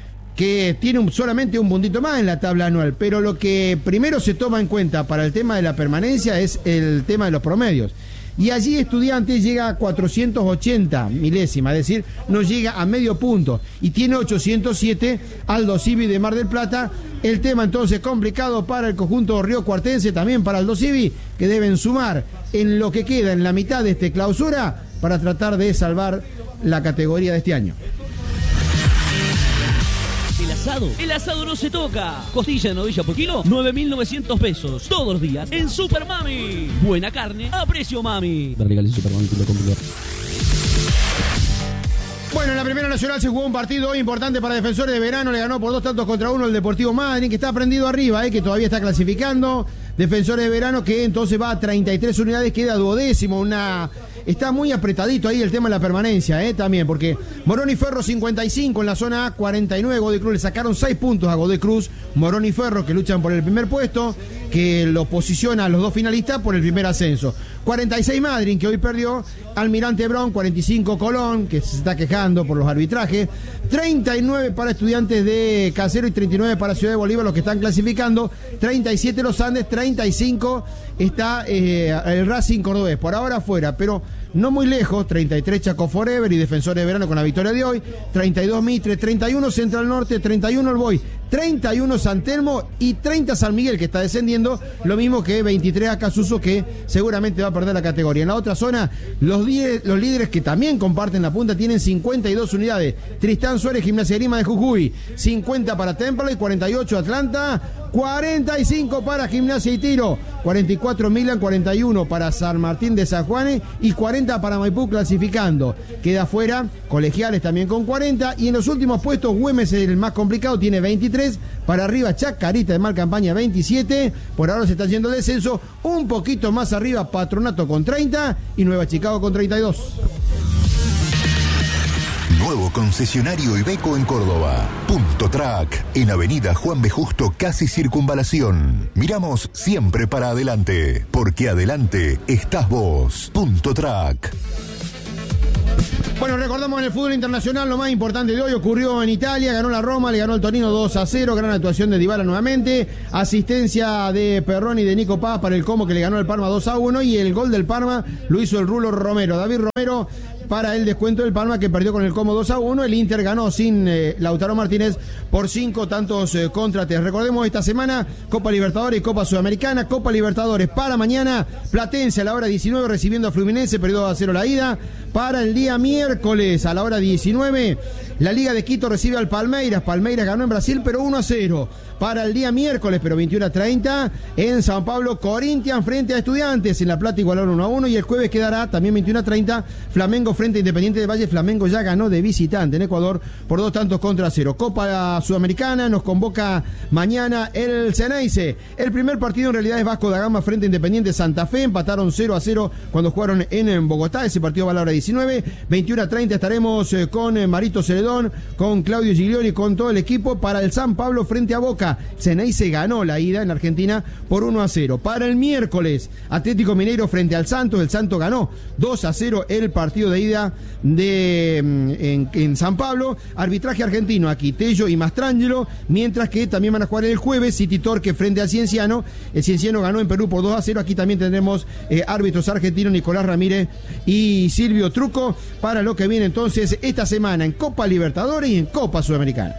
que tiene un, solamente un puntito más en la tabla anual, pero lo que primero se toma en cuenta para el tema de la permanencia es el tema de los promedios. Y allí Estudiantes llega a cuatrocientos ochenta milésimas, es decir, no llega a medio punto. Y tiene ochocientos siete Aldo Civi de Mar del Plata. El tema entonces complicado para el conjunto riocuartense, también para Aldo Civi, que deben sumar en lo que queda en la mitad de este clausura para tratar de salvar la categoría de este año. El asado, el asado no se toca. Costilla de novilla por kilo, nueve mil novecientos pesos. Todos los días en Super Mami. Buena carne a precio mami. Bueno, en la Primera Nacional se jugó un partido hoy importante para Defensores de Verano. Le ganó por dos tantos contra uno el Deportivo Madryn, que está prendido arriba, eh, que todavía está clasificando. Defensores de Verano, que entonces va a treinta y tres unidades, queda duodécimo. Una... Está muy apretadito ahí el tema de la permanencia, eh, también, porque Morón y Ferro cincuenta y cinco en la zona A, cuarenta y nueve Godoy Cruz. Le sacaron seis puntos a Godoy Cruz. Morón y Ferro, que luchan por el primer puesto, que lo posiciona a los dos finalistas por el primer ascenso. cuarenta y seis Madryn, que hoy perdió. Almirante Brown, cuarenta y cinco Colón, que se está quejando por los arbitrajes. treinta y nueve para Estudiantes de Casero y treinta y nueve para Ciudad de Bolívar, los que están clasificando. treinta y siete los Andes, treinta y cinco está eh, el Racing Cordobés. Por ahora afuera, pero no muy lejos. treinta y tres Chaco Forever y Defensores de Verano con la victoria de hoy. treinta y dos Mitre, treinta y uno Central Norte, treinta y uno El Boy, treinta y uno San Telmo y treinta San Miguel, que está descendiendo. Lo mismo que veintitrés Acasuso, que seguramente va a perder la categoría. En la otra zona, los, die- los líderes que también comparten la punta tienen cincuenta y dos unidades. Tristán Suárez, Gimnasia de Grima de Jujuy, cincuenta para Temple y cuarenta y ocho Atlanta. cuarenta y cinco para Gimnasia y Tiro, cuarenta y cuatro Milan, cuarenta y uno para San Martín de San Juan y cuarenta para Maipú clasificando. Queda fuera Colegiales también con cuarenta y en los últimos puestos Güemes, el más complicado, tiene veintitrés. Para arriba Chacarita de mal campaña veintisiete. Por ahora se está yendo el descenso. Un poquito más arriba Patronato con treinta y Nueva Chicago con treinta y dos. Nuevo concesionario Iveco en Córdoba. Punto Track, en Avenida Juan B. Justo, casi Circunvalación. Miramos siempre para adelante, porque adelante estás vos. Punto Track. Bueno, recordamos en el fútbol internacional lo más importante de hoy ocurrió en Italia, ganó la Roma, le ganó el Torino dos a cero, gran actuación de Dybala nuevamente, asistencia de Perroni y de Nico Paz para el Como que le ganó el Parma dos a uno y el gol del Parma lo hizo el Rulo Romero, David Romero para el descuento del Palma que perdió con el Como dos a uno, el Inter ganó sin eh, Lautaro Martínez por cinco tantos eh, contra tres. Recordemos esta semana Copa Libertadores y Copa Sudamericana, Copa Libertadores para mañana, Platense a la hora diecinueve recibiendo a Fluminense, perdió dos a cero la ida. Para el día miércoles a la hora diecinueve, la Liga de Quito recibe al Palmeiras, Palmeiras ganó en Brasil pero uno a cero. Para el día miércoles, pero veintiuno a treinta, en San Pablo, Corinthians frente a Estudiantes, en La Plata igualaron uno a uno y el jueves quedará también veintiuno a treinta, Flamengo frente a Independiente de Valle. Flamengo ya ganó de visitante en Ecuador por dos tantos contra cero. Copa Sudamericana nos convoca mañana el Ceneice. El primer partido en realidad es Vasco da Gama frente a Independiente Santa Fe, empataron cero a cero cuando jugaron en Bogotá, ese partido va a la hora diecinueve, veintiuno a treinta estaremos con Marito Celedón, con Claudio Giglioli, con todo el equipo para el San Pablo frente a Boca. Ceneice ganó la ida en Argentina por uno a cero. Para el miércoles, Atlético Mineiro frente al Santos, el Santos ganó dos a cero el partido de ida de en, en San Pablo. Arbitraje argentino aquí, Tello y Mastrangelo, mientras que también van a jugar el jueves City Torque frente al Cienciano. El Cienciano ganó en Perú por dos a cero. Aquí también tendremos eh, árbitros argentinos, Nicolás Ramírez y Silvio Truco, para lo que viene entonces esta semana en Copa Libertadores y en Copa Sudamericana.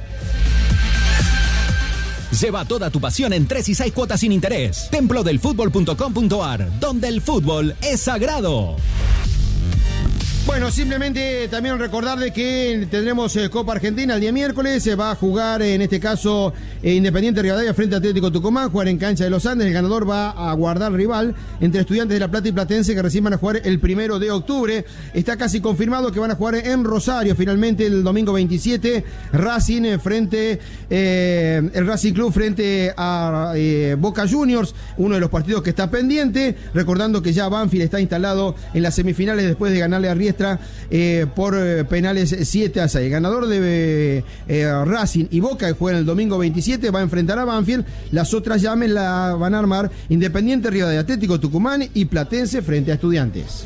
Lleva toda tu pasión en tres y seis cuotas sin interés. templo del fútbol punto com punto a r, donde el fútbol es sagrado. Bueno, simplemente también recordar de que tendremos eh, Copa Argentina el día miércoles, se va a jugar en este caso eh, Independiente Rivadavia frente a Atlético Tucumán, jugar en cancha de los Andes, el ganador va a guardar rival entre Estudiantes de La Plata y Platense que recién van a jugar el primero de octubre, está casi confirmado que van a jugar en Rosario finalmente el domingo veintisiete, Racing frente, eh, el Racing Club frente a eh, Boca Juniors, uno de los partidos que está pendiente, recordando que ya Banfield está instalado en las semifinales después de ganarle a Riestra Eh, por eh, penales siete a seis. El ganador de eh, Racing y Boca, que juegan el domingo veintisiete, va a enfrentar a Banfield. Las otras llaves la van a armar Independiente Rivadavia, Atlético Tucumán y Platense frente a Estudiantes.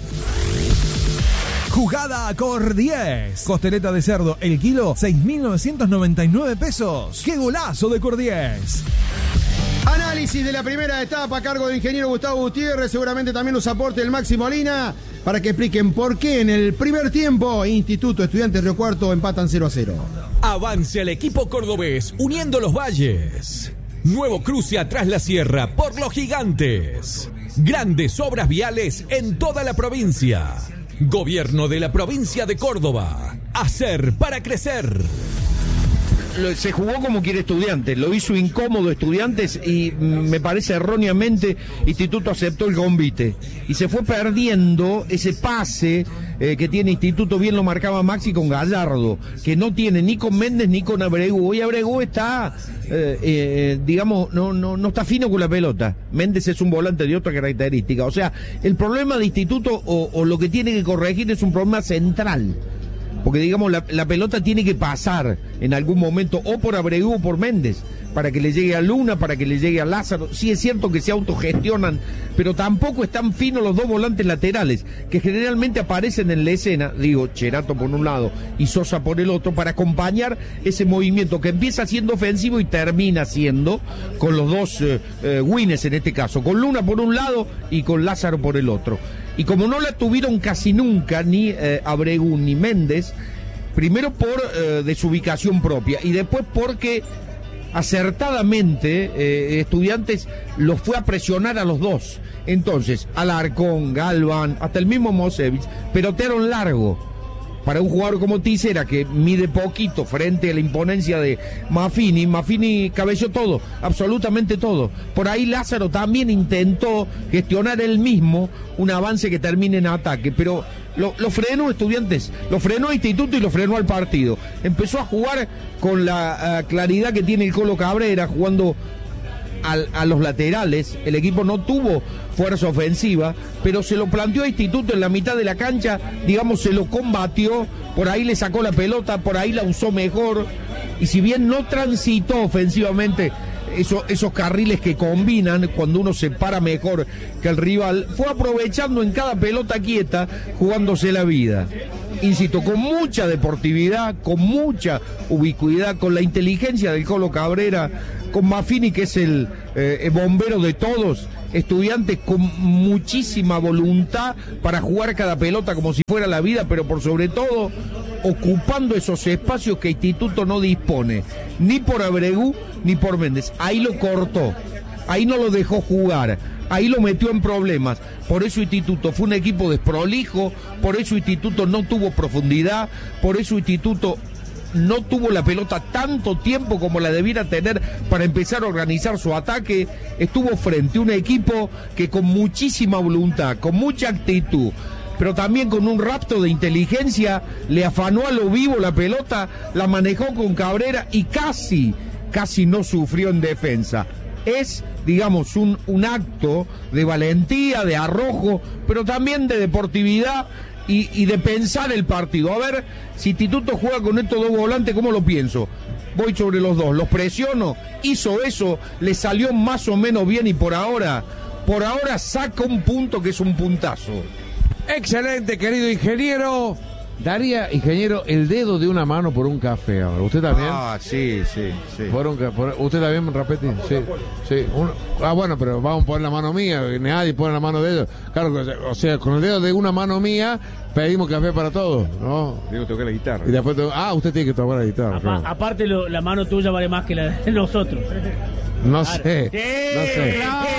Jugada Cor diez. Costeleta de cerdo, el kilo, seis mil novecientos noventa y nueve pesos. ¡Qué golazo de Cor diez! Análisis de la primera etapa a cargo del ingeniero Gustavo Gutiérrez, seguramente también los aporte el Máximo Molina, para que expliquen por qué en el primer tiempo Instituto Estudiantes Río Cuarto empatan cero a cero. Avance al equipo cordobés, uniendo los valles. Nuevo cruce atrás la sierra por los gigantes. Grandes obras viales en toda la provincia. Gobierno de la provincia de Córdoba. Hacer para crecer. Se jugó como quiere Estudiantes, lo hizo incómodo Estudiantes y me parece erróneamente Instituto aceptó el convite y se fue perdiendo ese pase eh, que tiene Instituto, bien lo marcaba Maxi con Gallardo, que no tiene ni con Méndez ni con Abregu. Hoy Abregu está eh, eh, digamos no, no, no está fino con la pelota, Méndez es un volante de otra característica, o sea, el problema de Instituto o, o lo que tiene que corregir es un problema central. Porque digamos la, la pelota tiene que pasar en algún momento o por Abreu o por Méndez para que le llegue a Luna, para que le llegue a Lázaro. Sí es cierto que se autogestionan, pero tampoco están finos los dos volantes laterales que generalmente aparecen en la escena, digo, Cherato por un lado y Sosa por el otro, para acompañar ese movimiento que empieza siendo ofensivo y termina siendo con los dos eh, eh, Wines en este caso, con Luna por un lado y con Lázaro por el otro. Y como no la tuvieron casi nunca ni eh, Abregu ni Méndez, primero por eh, desubicación propia y después porque acertadamente eh, Estudiantes los fue a presionar a los dos. Entonces, Alarcón, Galván, hasta el mismo Mosevich, pelotearon largo. para un jugador como Tisera, que mide poquito frente a la imponencia de Maffini, Maffini cabeceó todo, absolutamente todo. Por ahí Lázaro también intentó gestionar él mismo un avance que termine en ataque, pero lo, lo frenó Estudiantes, lo frenó Instituto y lo frenó al partido. Empezó a jugar con la uh, claridad que tiene el Colo Cabrera, jugando A, a los laterales. El equipo no tuvo fuerza ofensiva, pero se lo planteó a Instituto en la mitad de la cancha, digamos, se lo combatió, por ahí le sacó la pelota, por ahí la usó mejor, y si bien no transitó ofensivamente eso, esos carriles que combinan cuando uno se para mejor que el rival, fue aprovechando en cada pelota quieta, jugándose la vida. Insisto, con mucha deportividad, con mucha ubicuidad, con la inteligencia del Colo Cabrera, con Maffini, que es el, eh, el bombero de todos, Estudiantes con muchísima voluntad para jugar cada pelota como si fuera la vida, pero por sobre todo ocupando esos espacios que Instituto no dispone, ni por Abregu ni por Méndez. Ahí lo cortó, ahí no lo dejó jugar, ahí lo metió en problemas. Por eso Instituto fue un equipo desprolijo, por eso Instituto no tuvo profundidad, por eso Instituto no tuvo la pelota tanto tiempo como la debiera tener para empezar a organizar su ataque. Estuvo frente a un equipo que con muchísima voluntad, con mucha actitud, pero también con un rapto de inteligencia, le afanó a lo vivo la pelota, la manejó con Cabrera y casi, casi no sufrió en defensa. Es, digamos, un, un acto de valentía, de arrojo, pero también de deportividad y, y de pensar el partido. A ver, si Instituto juega con estos dos volantes, ¿cómo lo pienso? Voy sobre los dos, los presiono, hizo eso, le salió más o menos bien y por ahora, por ahora saca un punto que es un puntazo. Excelente, querido ingeniero. Daría, ingeniero, el dedo de una mano por un café ahora. ¿Usted también? Ah, sí, sí, sí. Por un, por, ¿Usted también, Rapetti? Sí, sí. Uno, ah, bueno, pero vamos a poner la mano mía. Nadie pone la mano de ellos. Claro, o sea, con el dedo de una mano mía pedimos café para todos, ¿no? Tengo que tocar la guitarra. Y después, ah, usted tiene que tocar la guitarra. Apa, claro. Aparte, lo, la mano tuya vale más que la de nosotros. No sé, no sé.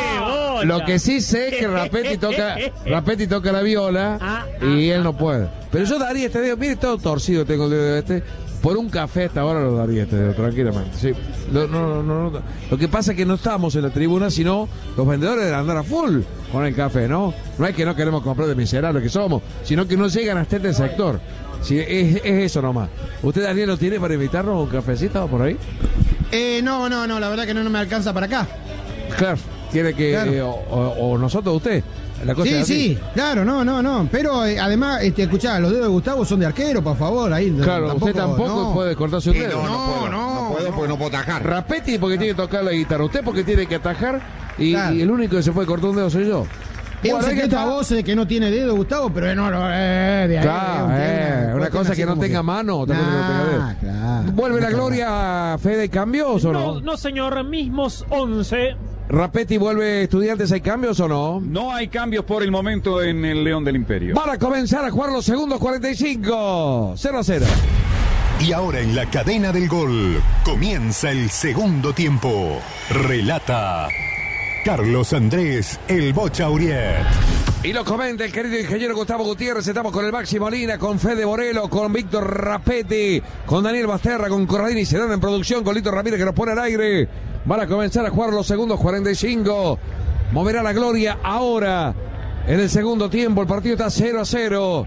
Lo que sí sé es que Rapetti toca, Rapetti toca la viola y él no puede. Pero yo daría este dedo, mire todo torcido tengo el dedo este, por un café hasta ahora lo daría este dedo, tranquilamente. Sí. No, no, no, no. Lo que pasa es que no estamos en la tribuna, sino los vendedores deben andar a full con el café, ¿no? No es que no queremos comprar de miserables que somos, sino que no llegan hasta este sector. Sí, es, es eso nomás. ¿Usted, Daniel, lo tiene para invitarnos un cafecito por ahí? Eh, no, no, no, la verdad que no, no me alcanza para acá. Claro, tiene que, Claro. eh, o, o- o nosotros, usted. La cosa Sí, es así. sí, claro, no, no, no. Pero eh, además, este, escuchá, los dedos de Gustavo son de arquero, por favor. Ahí, Claro, usted tampoco no. puede cortarse un Sí, dedo. no, no puedo, no puedo porque no puedo atajar. Rapetti porque tiene que tocar la guitarra, usted porque tiene que atajar y, Claro. y el único que se puede cortar un dedo soy yo. Es un Bueno, ahí secreto está. a voces de que no tiene dedo, Gustavo, pero no, no, eh, de ahí, Claro, eh, eh, una cuestión cosa así que no como tenga mano, otra cosa que no tenga dedo. Ah, claro. ¿Vuelve la gloria, Fede, cambios o no? No, no, señor, mismos once. Rapetti vuelve Estudiantes, ¿hay cambios o no? No hay cambios por el momento en el León del Imperio. Van a comenzar a jugar los segundos cuarenta y cinco. cero a cero. Y ahora en la cadena del gol comienza el segundo tiempo. Relata Carlos Andrés El Bocha Uriet. Y lo comenta el querido ingeniero Gustavo Gutiérrez. Estamos con el Maxi Molina, con Fede Borelo, con Víctor Rapetti, con Daniel Basterra, con Corradini y Sedán en producción, con Lito Ramírez que nos pone al aire. Van a comenzar a jugar los segundos cuarenta y cinco. Moverá la gloria ahora. En el segundo tiempo el partido está cero a cero.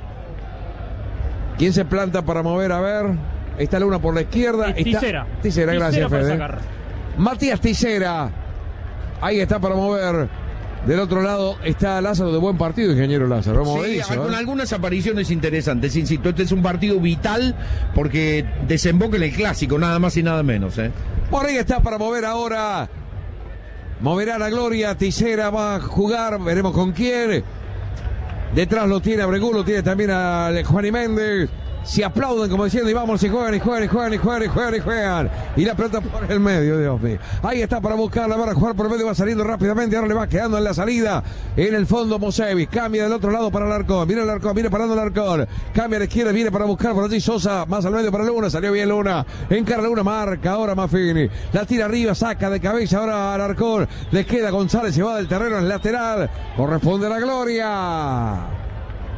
¿Quién se planta para mover? A ver. Ahí está Luna por la izquierda. Eh, Está- Tisera. Tisera, gracias, Tisera para Fede. sacar. Matías Tisera. Ahí está para mover. Del otro lado está Lázaro, de buen partido, ingeniero Lázaro. Vamos a ver Sí, eso, con ¿eh? algunas apariciones interesantes, insisto, este es un partido vital porque desemboca en el clásico, nada más y nada menos, ¿eh? Por ahí está para mover ahora. Moverá la gloria. Tisera va a jugar. Veremos con quién. Detrás lo tiene Abregu, lo tiene también a Juan y Méndez. Se aplauden como diciendo y vamos y juegan y juegan y juegan y juegan y juegan y juegan. Y la pelota por el medio, Dios mío. Ahí está para buscarla, va a jugar por el medio, va saliendo rápidamente. Ahora le va quedando en la salida. En el fondo Mosevic. Cambia del otro lado para el Arcón. Viene el Arcón, viene parando el Arcón. Cambia a la izquierda, viene para buscar por allí Sosa. Más al medio para Luna. Salió bien Luna. Encara Luna, marca ahora Maffini. La tira arriba, saca de cabeza ahora al Arcón. Le queda González, se va del terreno en el lateral. Corresponde a la gloria.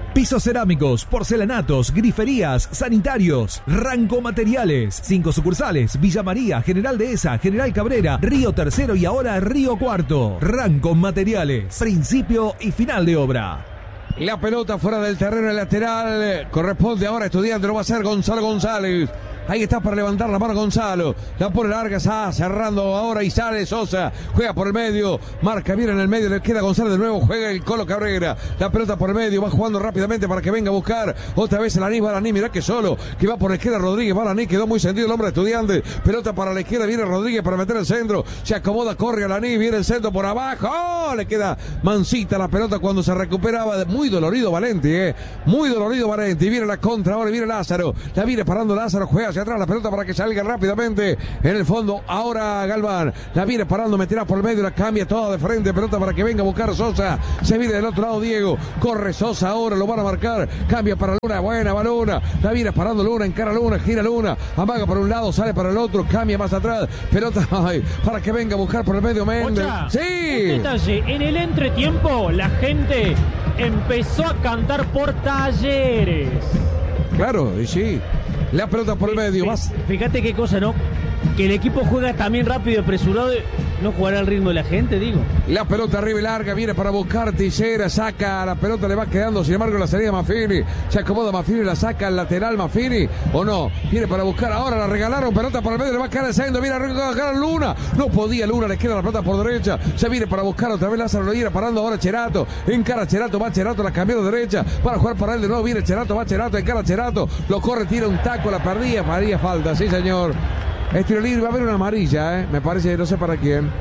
Pisos cerámicos, porcelanatos, griferías, sanitarios. Ranco Materiales. Cinco sucursales: Villa María, General Dehesa, General Cabrera, Río Tercero y ahora Río Cuarto. Ranco Materiales. Principio y final de obra. La pelota fuera del terreno lateral. Corresponde ahora a Estudiante. Lo va a hacer Gonzalo González. Ahí está para levantar la mano Gonzalo. La pone larga, está cerrando ahora y sale Sosa. Juega por el medio. Marca bien en el medio. Le queda Gonzalo de nuevo. Juega el Colo Cabrera. La pelota por el medio. Va jugando rápidamente para que venga a buscar. Otra vez el Alaní. Va Alaní. Mirá que solo. Que va por la izquierda Rodríguez. Va Alaní. Quedó muy sentido el hombre de Estudiante. Pelota para la izquierda. Viene Rodríguez para meter el centro. Se acomoda. Corre Alaní. Viene el centro por abajo. ¡Oh! Le queda mansita la pelota cuando se recuperaba. Muy dolorido Valenti. Eh. Muy dolorido Valenti. Viene la contra. Ahora viene Lázaro. La viene parando Lázaro. Juega hacia atrás la pelota para que salga rápidamente en el fondo. Ahora Galván la viene parando, meterá por el medio, la cambia toda de frente, pelota para que venga a buscar Sosa. Se viene del otro lado Diego, corre Sosa ahora, lo van a marcar, cambia para Luna, buena va Luna, la viene parando Luna, encara Luna, gira Luna, amaga por un lado, sale para el otro, cambia más atrás, pelota ay, para que venga a buscar por el medio Méndez. Sí. Un detalle, en el entretiempo la gente empezó a cantar por Talleres. Claro, y sí. La pelota por el medio. Más. Fíjate qué cosa, ¿no? Que el equipo juega también rápido y apresurado. No jugará al ritmo de la gente, digo. La pelota arriba y larga. Viene para buscar Tijera. Saca la pelota, le va quedando. Sin embargo, la salida Maffini. Se acomoda Maffini. La saca al lateral Maffini. ¿O no? Viene para buscar ahora. La regalaron. Pelota por el medio. Le va a quedar el segundo. Viene a buscar Luna. No podía Luna. Le queda la pelota por derecha. Se viene para buscar otra vez Lázaro. Lo viene parando ahora Cherato. Encara Cherato. Va Cherato. La cambió de derecha. Para jugar para él de nuevo. Viene Cherato. Va Cherato. Encara Cherato. Lo corre. Tira un taco. La perdía. María falta. Sí, señor. Es tiro libre, va a haber una amarilla, ¿eh? Me parece, no sé para quién.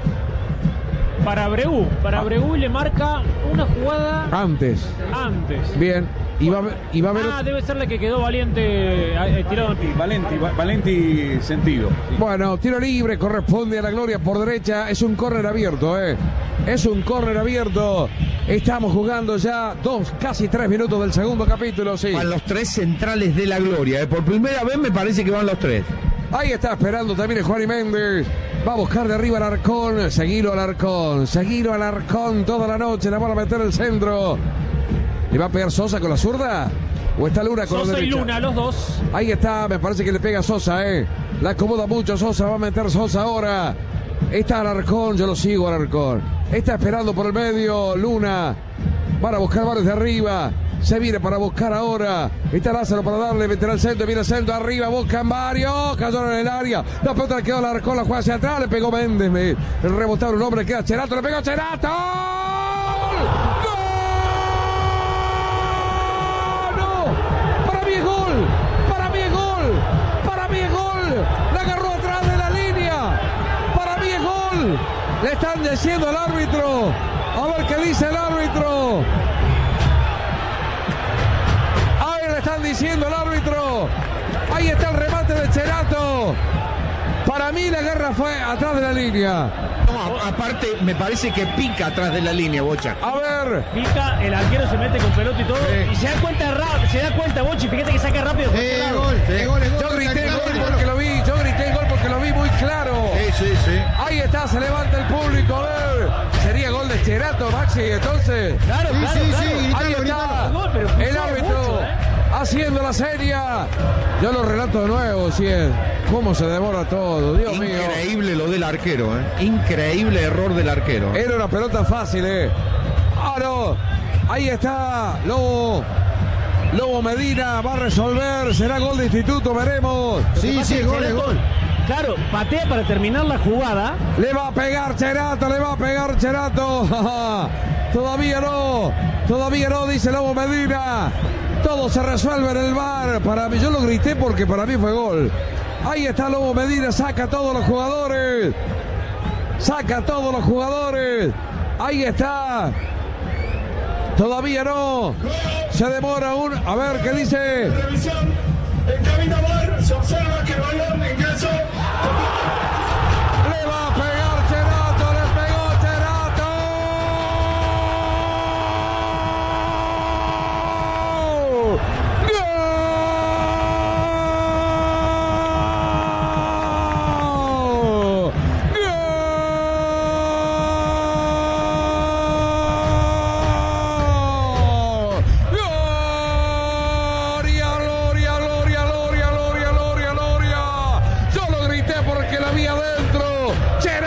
Para Abreu, para Abreu le marca una jugada antes. Antes. Bien. Y va, y va a haber... Ah, debe ser la que quedó Valiente eh, tirado en pico. Valenti, Valenti sentido. Sí. Bueno, tiro libre, corresponde a la Gloria por derecha. Es un córner abierto, ¿eh? Es un córner abierto. Estamos jugando ya dos, casi tres minutos del segundo capítulo, sí. Van los tres centrales de la Gloria, ¿eh? Por primera vez me parece que van los tres. Ahí está esperando también Juan y Méndez. Va a buscar de arriba al Arcón. Seguilo al Arcón. Seguilo al Arcón toda la noche. La van a meter el centro. ¿Le va a pegar Sosa con la zurda? ¿O está Luna con Sosa la derecha? Sosa y Luna, los dos. Ahí está. Me parece que le pega Sosa, ¿eh? La acomoda mucho Sosa. Va a meter Sosa ahora. Está al Arcón. Yo lo sigo al Arcón. Está esperando por el medio. Luna. Van a buscar varios de arriba. Se viene para buscar ahora. Está Lázaro para darle, meterá el centro, viene el centro arriba, buscan varios, cayeron en el área. La pelota le quedó la con la juega hacia atrás, le pegó Méndez. Me, el rebotaron un hombre, queda Cherato, le pegó Cherato. ¡Gol! ¡No! Para mí es gol, para mí es gol, para mí es gol. La agarró atrás de la línea. Para mí es gol. Le están diciendo al árbitro. A ver qué dice el árbitro. Están diciendo el árbitro. Ahí está el remate de Cherato. Para mí la guerra fue atrás de la línea. No, aparte me parece que pica atrás de la línea, Bocha. A ver. Pica, el arquero se mete con pelota y todo. Sí. Y se da cuenta rápido, se da cuenta, Bochi, fíjate que saca rápido. Eh, gol, sí. gol, gol, Yo grité el gol porque lo vi. Yo grité el gol porque lo vi muy claro. Sí, sí, sí. Ahí está, se levanta el público. A ver. Sería gol de Cherato, Maxi, entonces. Claro, sí, claro, sí, claro. sí, gritalo, Ahí está. gritalo. Gol, pero El árbitro. mucho, ¿eh? Haciendo la serie. Yo lo relato de nuevo, si es. Cómo se demora todo, Dios mío. Increíble lo del arquero, ¿eh? Increíble error del arquero. Era una pelota fácil, ¿eh? Ah, no. Ahí está Lobo. Lobo Medina va a resolver. Será gol de Instituto, veremos. Sí, sí, gol, es gol. Claro, patea para terminar la jugada. Le va a pegar Cherato, le va a pegar Cherato. Todavía no. Todavía no, dice Lobo Medina. Todo se resuelve en el V A R. Para mí, yo lo grité porque para mí fue gol. Ahí está Lobo Medina, saca a todos los jugadores. Saca a todos los jugadores. Ahí está. Todavía no. Se demora un... A ver, ¿qué dice? En revisión, en cabina V A R se observa que el balón ingresó. Le va a pegar Cherato, le pegó Cherato. ¡Gol!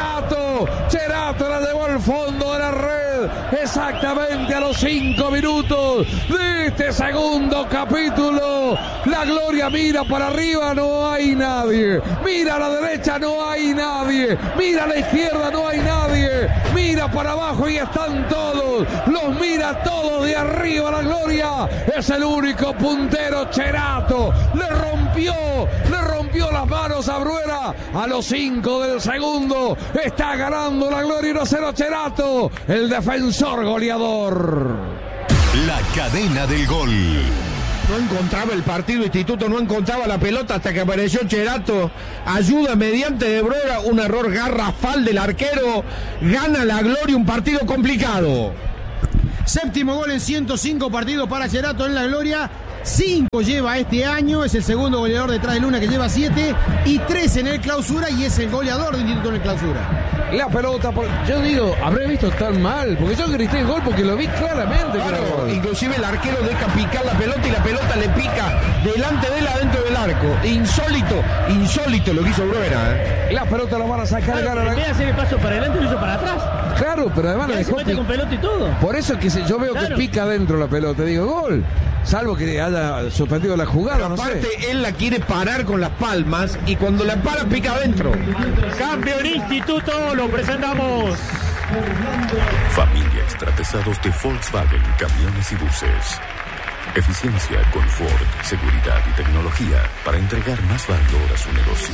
Cherato, Cherato la llevó al fondo de la red, exactamente a los cinco minutos de este segundo capítulo. La Gloria mira para arriba, no hay nadie. Mira a la derecha, no hay nadie. Mira a la izquierda, no hay nadie. Mira para abajo y están todos. Los mira todos de arriba. La Gloria es el único puntero. Cherato le rompió, le rompió las manos a Bruera a los cinco del segundo. Está ganando la Gloria uno a cero Cherato, el defensor goleador. La cadena del gol. No encontraba el partido, Instituto no encontraba la pelota hasta que apareció Cherato. Ayuda mediante de Bruera, un error garrafal del arquero. Gana la Gloria, un partido complicado. Séptimo gol en ciento cinco partidos para Cherato en la Gloria. cinco lleva este año, es el segundo goleador detrás de Luna que lleva siete y tres en el Clausura y es el goleador de Instituto en el Clausura. La pelota, por... yo digo, habré visto tan mal, porque yo grité el gol porque lo vi claramente. Claro, inclusive el arquero deja picar la pelota y la pelota le pica delante de él adentro del arco. Insólito, insólito lo que hizo Bruera. ¿eh? La pelota la van a sacar, claro, gana la... En vez de hacer el paso para adelante, lo hizo para atrás. Claro, pero además la dejó... se mete con pelota y todo. Por eso es que se... yo veo claro. que pica adentro la pelota, digo, gol. Salvo que haya suspendido la jugada, pero no aparte, sé. él la quiere parar con las palmas y cuando la para pica adentro. Campeón Instituto, lo presentamos. Familia Extrapesados de Volkswagen, camiones y buses. Eficiencia, confort, seguridad y tecnología para entregar más valor a su negocio.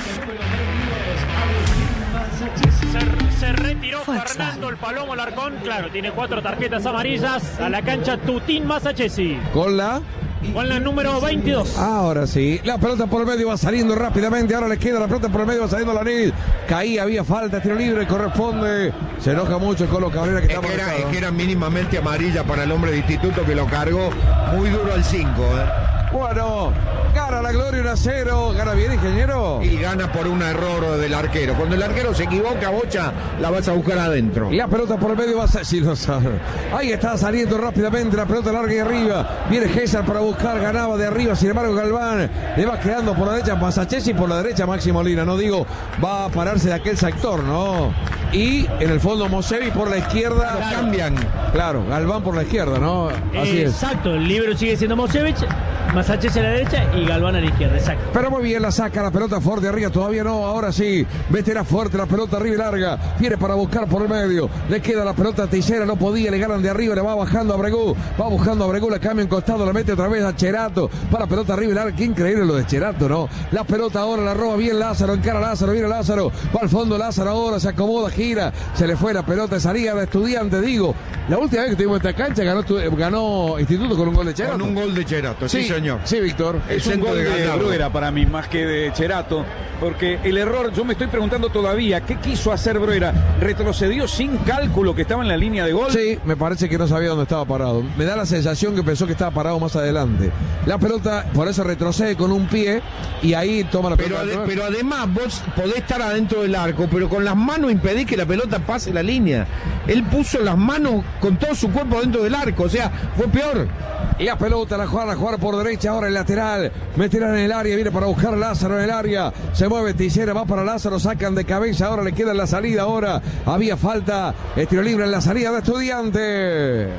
Se, se retiró Fernando el Palomo Larcón. Claro, tiene cuatro tarjetas amarillas. A la cancha Tutín Masachesi. Con la... Con la número veintidós. Ahora sí, la pelota por el medio va saliendo rápidamente. Ahora le queda la pelota por el medio, va saliendo Lanís. Caía, había falta, tiro libre, corresponde. Se enoja mucho el Colo Cabrera que es está que, era, es que era mínimamente amarilla para el hombre de Instituto que lo cargó muy duro al cinco. ¿eh? Bueno, gana la Gloria uno a cero. ¿Gana bien, ingeniero? Y gana por un error del arquero. Cuando el arquero se equivoca, Bocha, la vas a buscar adentro. Y la pelota por el medio va a ser... Sí, lo sabe. Ahí está saliendo rápidamente la pelota larga y arriba. Viene César para buscar, ganaba de arriba. Sin embargo, Galván le va quedando por la derecha Masachesi y por la derecha Maxi Molina. No digo, va a pararse de aquel sector, ¿no? Y en el fondo Mosevi por la izquierda. Claro. Cambian. Claro, Galván por la izquierda, ¿no? Así eh, es. Exacto, el libro sigue siendo Mosevich. Masachesi a la derecha y Galván a la izquierda, exacto. Pero muy bien, la saca la pelota fuerte arriba, todavía no, ahora sí. Meterá fuerte la pelota arriba y larga. Viene para buscar por el medio. Le queda la pelota a Teixeira, no podía, le ganan de arriba, le va bajando a Bregú. Va buscando a Bregú, la cambia en costado, la mete otra vez a Cherato. Para pelota arriba y larga, qué increíble lo de Cherato, ¿no? La pelota ahora la roba bien Lázaro, encara Lázaro, viene Lázaro. Va al fondo Lázaro ahora, se acomoda, gira. Se le fue la pelota, salía de Estudiante, digo. La última vez que tuvimos esta cancha ganó, ganó Instituto con un gol de Cherato. Con un gol de Cherato, sí, sí señor. Sí, Víctor. Es un gol de, de Bruera para mí, más que de Cherato, porque el error, yo me estoy preguntando todavía, ¿qué quiso hacer Bruera? ¿Retrocedió sin cálculo que estaba en la línea de gol? Sí, me parece que no sabía dónde estaba parado. Me da la sensación que pensó que estaba parado más adelante. La pelota, por eso retrocede con un pie y ahí toma la pero pelota. Ade, pero además vos podés estar adentro del arco, pero con las manos impedís que la pelota pase la línea. Él puso las manos con todo su cuerpo dentro del arco, o sea, fue peor. Y la pelota la juega, la juega por derecha, ahora el lateral. Meterá en el área, viene para buscar a Lázaro en el área. Se mueve Teixeira, va para Lázaro, sacan de cabeza, ahora le queda en la salida, ahora había falta, estiro libre en la salida de Estudiante.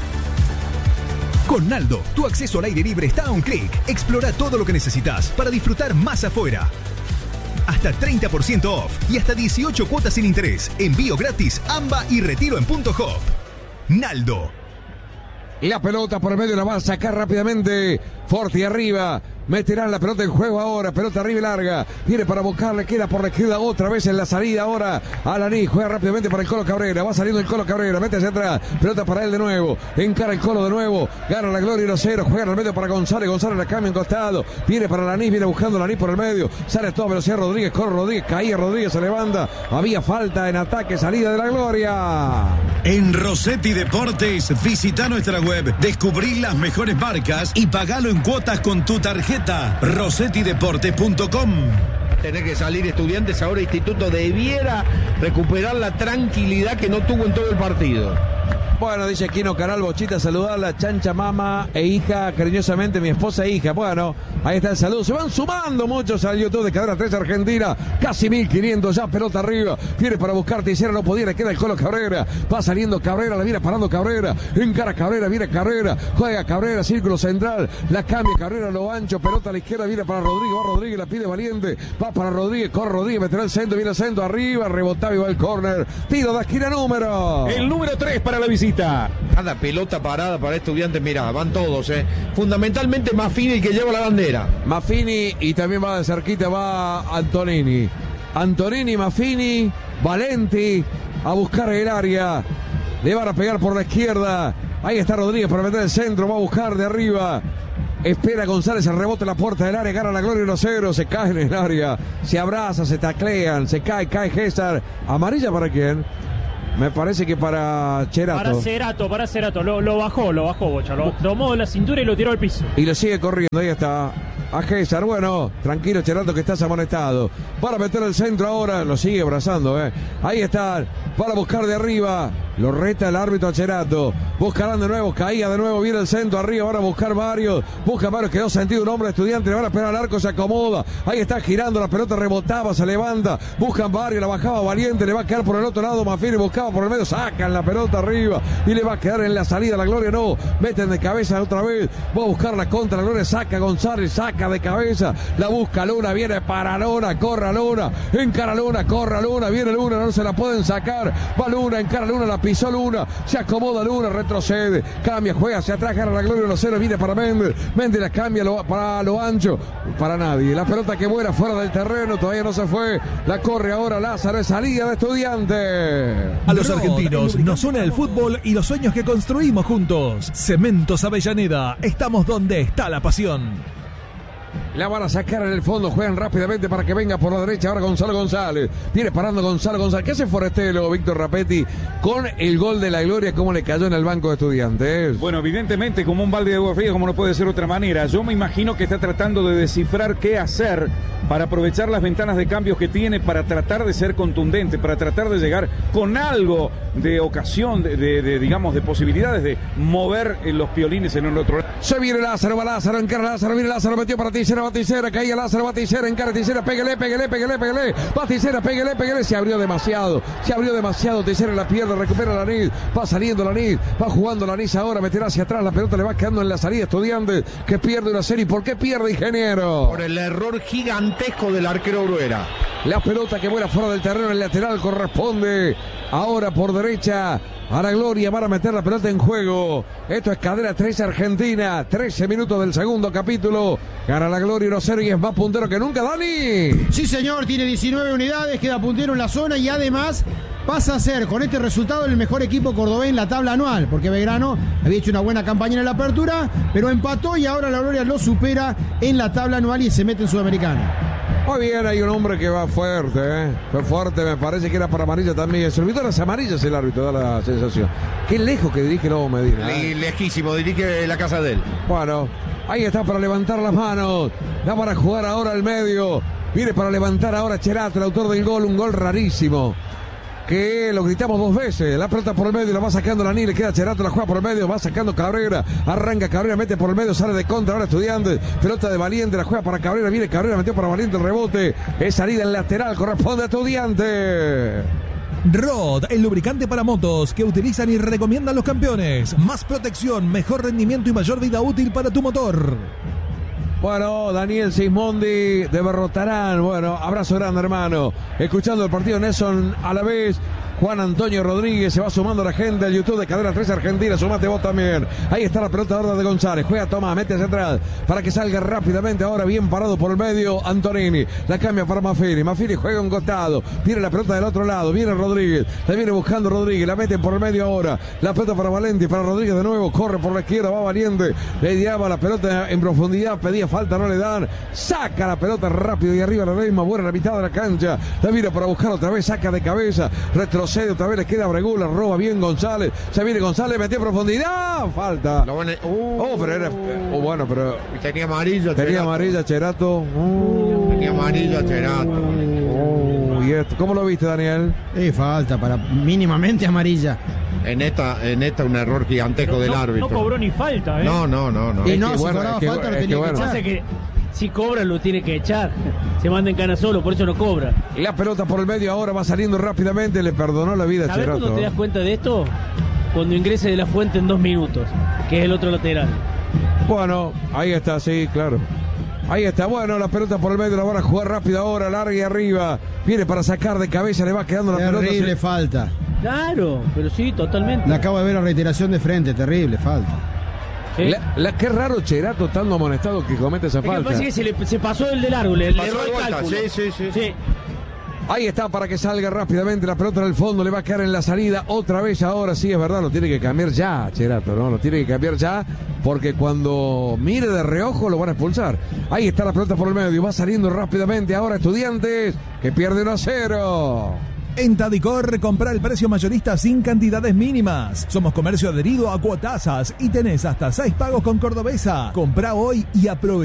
Con Naldo, tu acceso al aire libre está a un clic. Explora todo lo que necesitas para disfrutar más afuera. Hasta treinta por ciento off y hasta dieciocho cuotas sin interés. Envío gratis, AMBA y retiro en punto hop. Naldo. Y la pelota por el medio la va a sacar rápidamente. Forti arriba. Meterán la pelota en juego ahora. Pelota arriba y larga. Viene para buscarle. Queda por la izquierda otra vez en la salida ahora. Alaní juega rápidamente para el Colo Cabrera. Va saliendo el Colo Cabrera. Mete hacia atrás. Pelota para él de nuevo. Encara el Colo de nuevo. Gana la Gloria uno cero. Juega en el medio para González. González la cambia en costado. Viene para Alaní. Viene buscando Alaní por el medio. Sale a toda velocidad Rodríguez. Corre Rodríguez. Caía Rodríguez. Se levanta. Había falta en ataque. Salida de la Gloria. En Rossetti Deportes, visita nuestra web, descubrí las mejores marcas y pagalo en cuotas con tu tarjeta. rossetti deportes punto com. Tener que salir Estudiantes, ahora Instituto debiera recuperar la tranquilidad que no tuvo en todo el partido. Bueno, dice Quino Canal Bochita, saludarla, chancha, mamá e hija, cariñosamente mi esposa e hija. Bueno, ahí está el saludo. Se van sumando muchos al YouTube de Cadena tres Argentina. Casi mil quinientos ya, pelota arriba. Viene para buscar Ticera, no podía, le queda el Colo Cabrera. Va saliendo Cabrera, la viene parando Cabrera. Encara Cabrera, viene Cabrera. Juega Cabrera, círculo central. La cambia Cabrera a lo ancho. Pelota a la izquierda, viene para Rodríguez. Va Rodríguez, la pide Valiente. Va para Rodríguez, corre Rodríguez, meterá el centro, viene el centro arriba. Rebotaba y va el córner. Tiro de esquina número. El número tres para la visita. Cada pelota parada para Estudiantes, mirá, van todos, eh. Fundamentalmente Maffini el que lleva la bandera. Maffini y también va de cerquita, va Antonini. Antonini, Maffini, Valenti a buscar el área. Le van a pegar por la izquierda. Ahí está Rodríguez para meter el centro, va a buscar de arriba. Espera González, el rebote en la puerta del área, gana la Gloria uno cero, se cae en el área, se abraza, se taclean, se cae, cae César. ¿Amarilla para quién? Me parece que para Cherato. Para Cerato, para Cerato. Lo, lo bajó, lo bajó Bocha. Lo tomó de la cintura y lo tiró al piso. Y lo sigue corriendo, ahí está. A César, bueno, tranquilo Cherato que estás amonestado. Para meter el centro ahora, lo sigue abrazando, eh. Ahí está, para buscar de arriba. Lo reta el árbitro a Cherato. Buscarán de nuevo, caía de nuevo, viene el centro arriba, van a buscar varios. Busca varios, quedó sentido un hombre de Estudiante, le van a esperar al arco, se acomoda. Ahí está girando, la pelota rebotaba, se levanta. Buscan varios, la bajaba Valiente, le va a quedar por el otro lado. Maffini buscaba por el medio, sacan la pelota arriba y le va a quedar en la salida. La Gloria no, meten de cabeza otra vez. Va a buscar la contra, la Gloria saca González, saca de cabeza. La busca Luna, viene para Luna, corre Luna, encara Luna, corre Luna, viene Luna, no se la pueden sacar. Va Luna, encara Luna, la pisó Luna, se acomoda Luna, retrocede, cambia, juega hacia atrás, gana la Gloria uno cero, viene para Méndez, Méndez la cambia lo, para lo ancho, para nadie, la pelota que vuela fuera del terreno, todavía no se fue, la corre ahora Lázaro, es salida de Estudiante. A los argentinos nos une el fútbol y los sueños que construimos juntos. Cementos Avellaneda, estamos donde está la pasión. La van a sacar en el fondo, juegan rápidamente para que venga por la derecha ahora Gonzalo González. Viene parando Gonzalo González. ¿Qué hace Forestelo, Víctor Rapetti, con el gol de la Gloria? ¿Cómo le cayó en el banco de Estudiantes? Bueno, evidentemente como un balde de agua fría, como no puede ser de otra manera. Yo me imagino que está tratando de descifrar qué hacer para aprovechar las ventanas de cambios que tiene, para tratar de ser contundente, para tratar de llegar con algo de ocasión, de, de, de digamos, de posibilidades de mover los piolines en el otro lado. Se viene Lázaro, va Lázaro, encara Lázaro, viene Lázaro, metió para Ticera, va Ticera, caía Lázaro, va Ticera, encara Ticera, pégale, pégale, pégale, pégale, va Ticera, pégale, pégale, se abrió demasiado, se abrió demasiado, Ticera en la pierna, recupera Lanís, va saliendo Lanís, va jugando Lanís ahora, meterá hacia atrás, la pelota le va quedando en la salida Estudiantes, que pierde una serie. ¿Por qué pierde, ingeniero? Por el error gigantesco del arquero Bruera. La pelota que vuela fuera del terreno, el lateral corresponde ahora por derecha a la Gloria. Van a meter la pelota en juego. Esto es Cadena tres Argentina, trece minutos del segundo capítulo. Gana la Gloria uno cero y es más puntero que nunca, Dani. Sí señor, tiene diecinueve unidades, queda puntero en la zona y además pasa a ser con este resultado el mejor equipo cordobés en la tabla anual, porque Belgrano había hecho una buena campaña en la apertura, pero empató y ahora la Gloria lo supera en la tabla anual y se mete en Sudamericana. Muy bien, hay un hombre que va fuerte, ¿eh? Fue fuerte, me parece que era para amarilla también. Se olvidó las amarillas el árbitro, da la sensación. Qué lejos que dirige Lobo Medina. ¿eh? Lejísimo, dirige la casa de él. Bueno, ahí está para levantar las manos. Da para jugar ahora al medio. Viene para levantar ahora Cherato, el autor del gol, un gol rarísimo. Que lo gritamos dos veces, la pelota por el medio, la va sacando Lanís, le queda Cherato, la juega por el medio, va sacando Cabrera, arranca Cabrera, mete por el medio, sale de contra, ahora Estudiantes, pelota de Valiente, la juega para Cabrera, viene Cabrera, metió para Valiente el rebote, es salida en lateral, corresponde a Estudiantes. Rod, el lubricante para motos que utilizan y recomiendan los campeones, más protección, mejor rendimiento y mayor vida útil para tu motor. Bueno, Daniel Sismondi de Berrotarán. Bueno, abrazo grande, hermano. Escuchando el partido Nelson a la vez. Juan Antonio Rodríguez se va sumando a la gente del YouTube de Cadena tres Argentina. Sumate vos también. Ahí está la pelota ahora de González. Juega Tomás, mete hacia atrás para que salga rápidamente. Ahora bien parado por el medio Antonini. La cambia para Maffini. Maffini juega un costado. Viene la pelota del otro lado. Viene Rodríguez. La viene buscando Rodríguez. La meten por el medio ahora. La pelota para Valenti. Para Rodríguez de nuevo. Corre por la izquierda. Va Valiente. Le tiraba la pelota en profundidad. Pedía falta. No le dan. Saca la pelota rápido y arriba la misma. Buena la mitad de la cancha. La viene para buscar otra vez. Saca de cabeza. Retrocede. Otra vez le queda Bregula, roba bien González. Se viene González, metió en profundidad. Falta. Lo van a... uh, oh, pero era. Oh, bueno, pero. Tenía amarilla. Tenía amarilla, Cherato. Uh, tenía amarilla, Cherato. Uh, Uy, esto, ¿cómo lo viste, Daniel? Eh, falta para mínimamente amarilla. En esta, en esta un error gigantesco No, del no- árbitro. no cobró ni falta, ¿eh? No, no, no, no. Y Es no, que si bueno, cobraba es que- falta lo es tenía que que bueno. echar. Pasa que si cobra lo tiene que echar. Se manda en cana solo, por eso no cobra. La pelota por el medio ahora va saliendo rápidamente, le perdonó la vida a ¿Sabés Cherato. cuando te das cuenta de esto? Cuando ingrese de la Fuente en dos minutos, que es el otro lateral. Bueno, ahí está, sí, claro. Ahí está, bueno, la pelota por el medio, la van a jugar rápido ahora, larga y arriba. Viene para sacar de cabeza, le va quedando la pelota. Terrible Se- falta. Claro, pero sí, totalmente. Le acabo de ver la reiteración de frente, terrible falta. Sí. La, la- qué raro Cherato estando amonestado que comete esa Es que me falta. parece que se, le, se pasó el de largo, le, le Pasó erró de el vuelta, cálculo. sí, sí, sí. Sí. Ahí está para que salga rápidamente la pelota en el fondo, le va a quedar en la salida otra vez ahora, sí es verdad, lo tiene que cambiar ya, Cherato, ¿no? Lo tiene que cambiar ya, porque cuando mire de reojo lo van a expulsar. Ahí está la pelota por el medio, va saliendo rápidamente ahora Estudiantes, que pierde uno a cero. En Tadicor, compra el precio mayorista sin cantidades mínimas. Somos comercio adherido a Cuotasas y tenés hasta seis pagos con Cordobesa. Comprá hoy y aprovecha.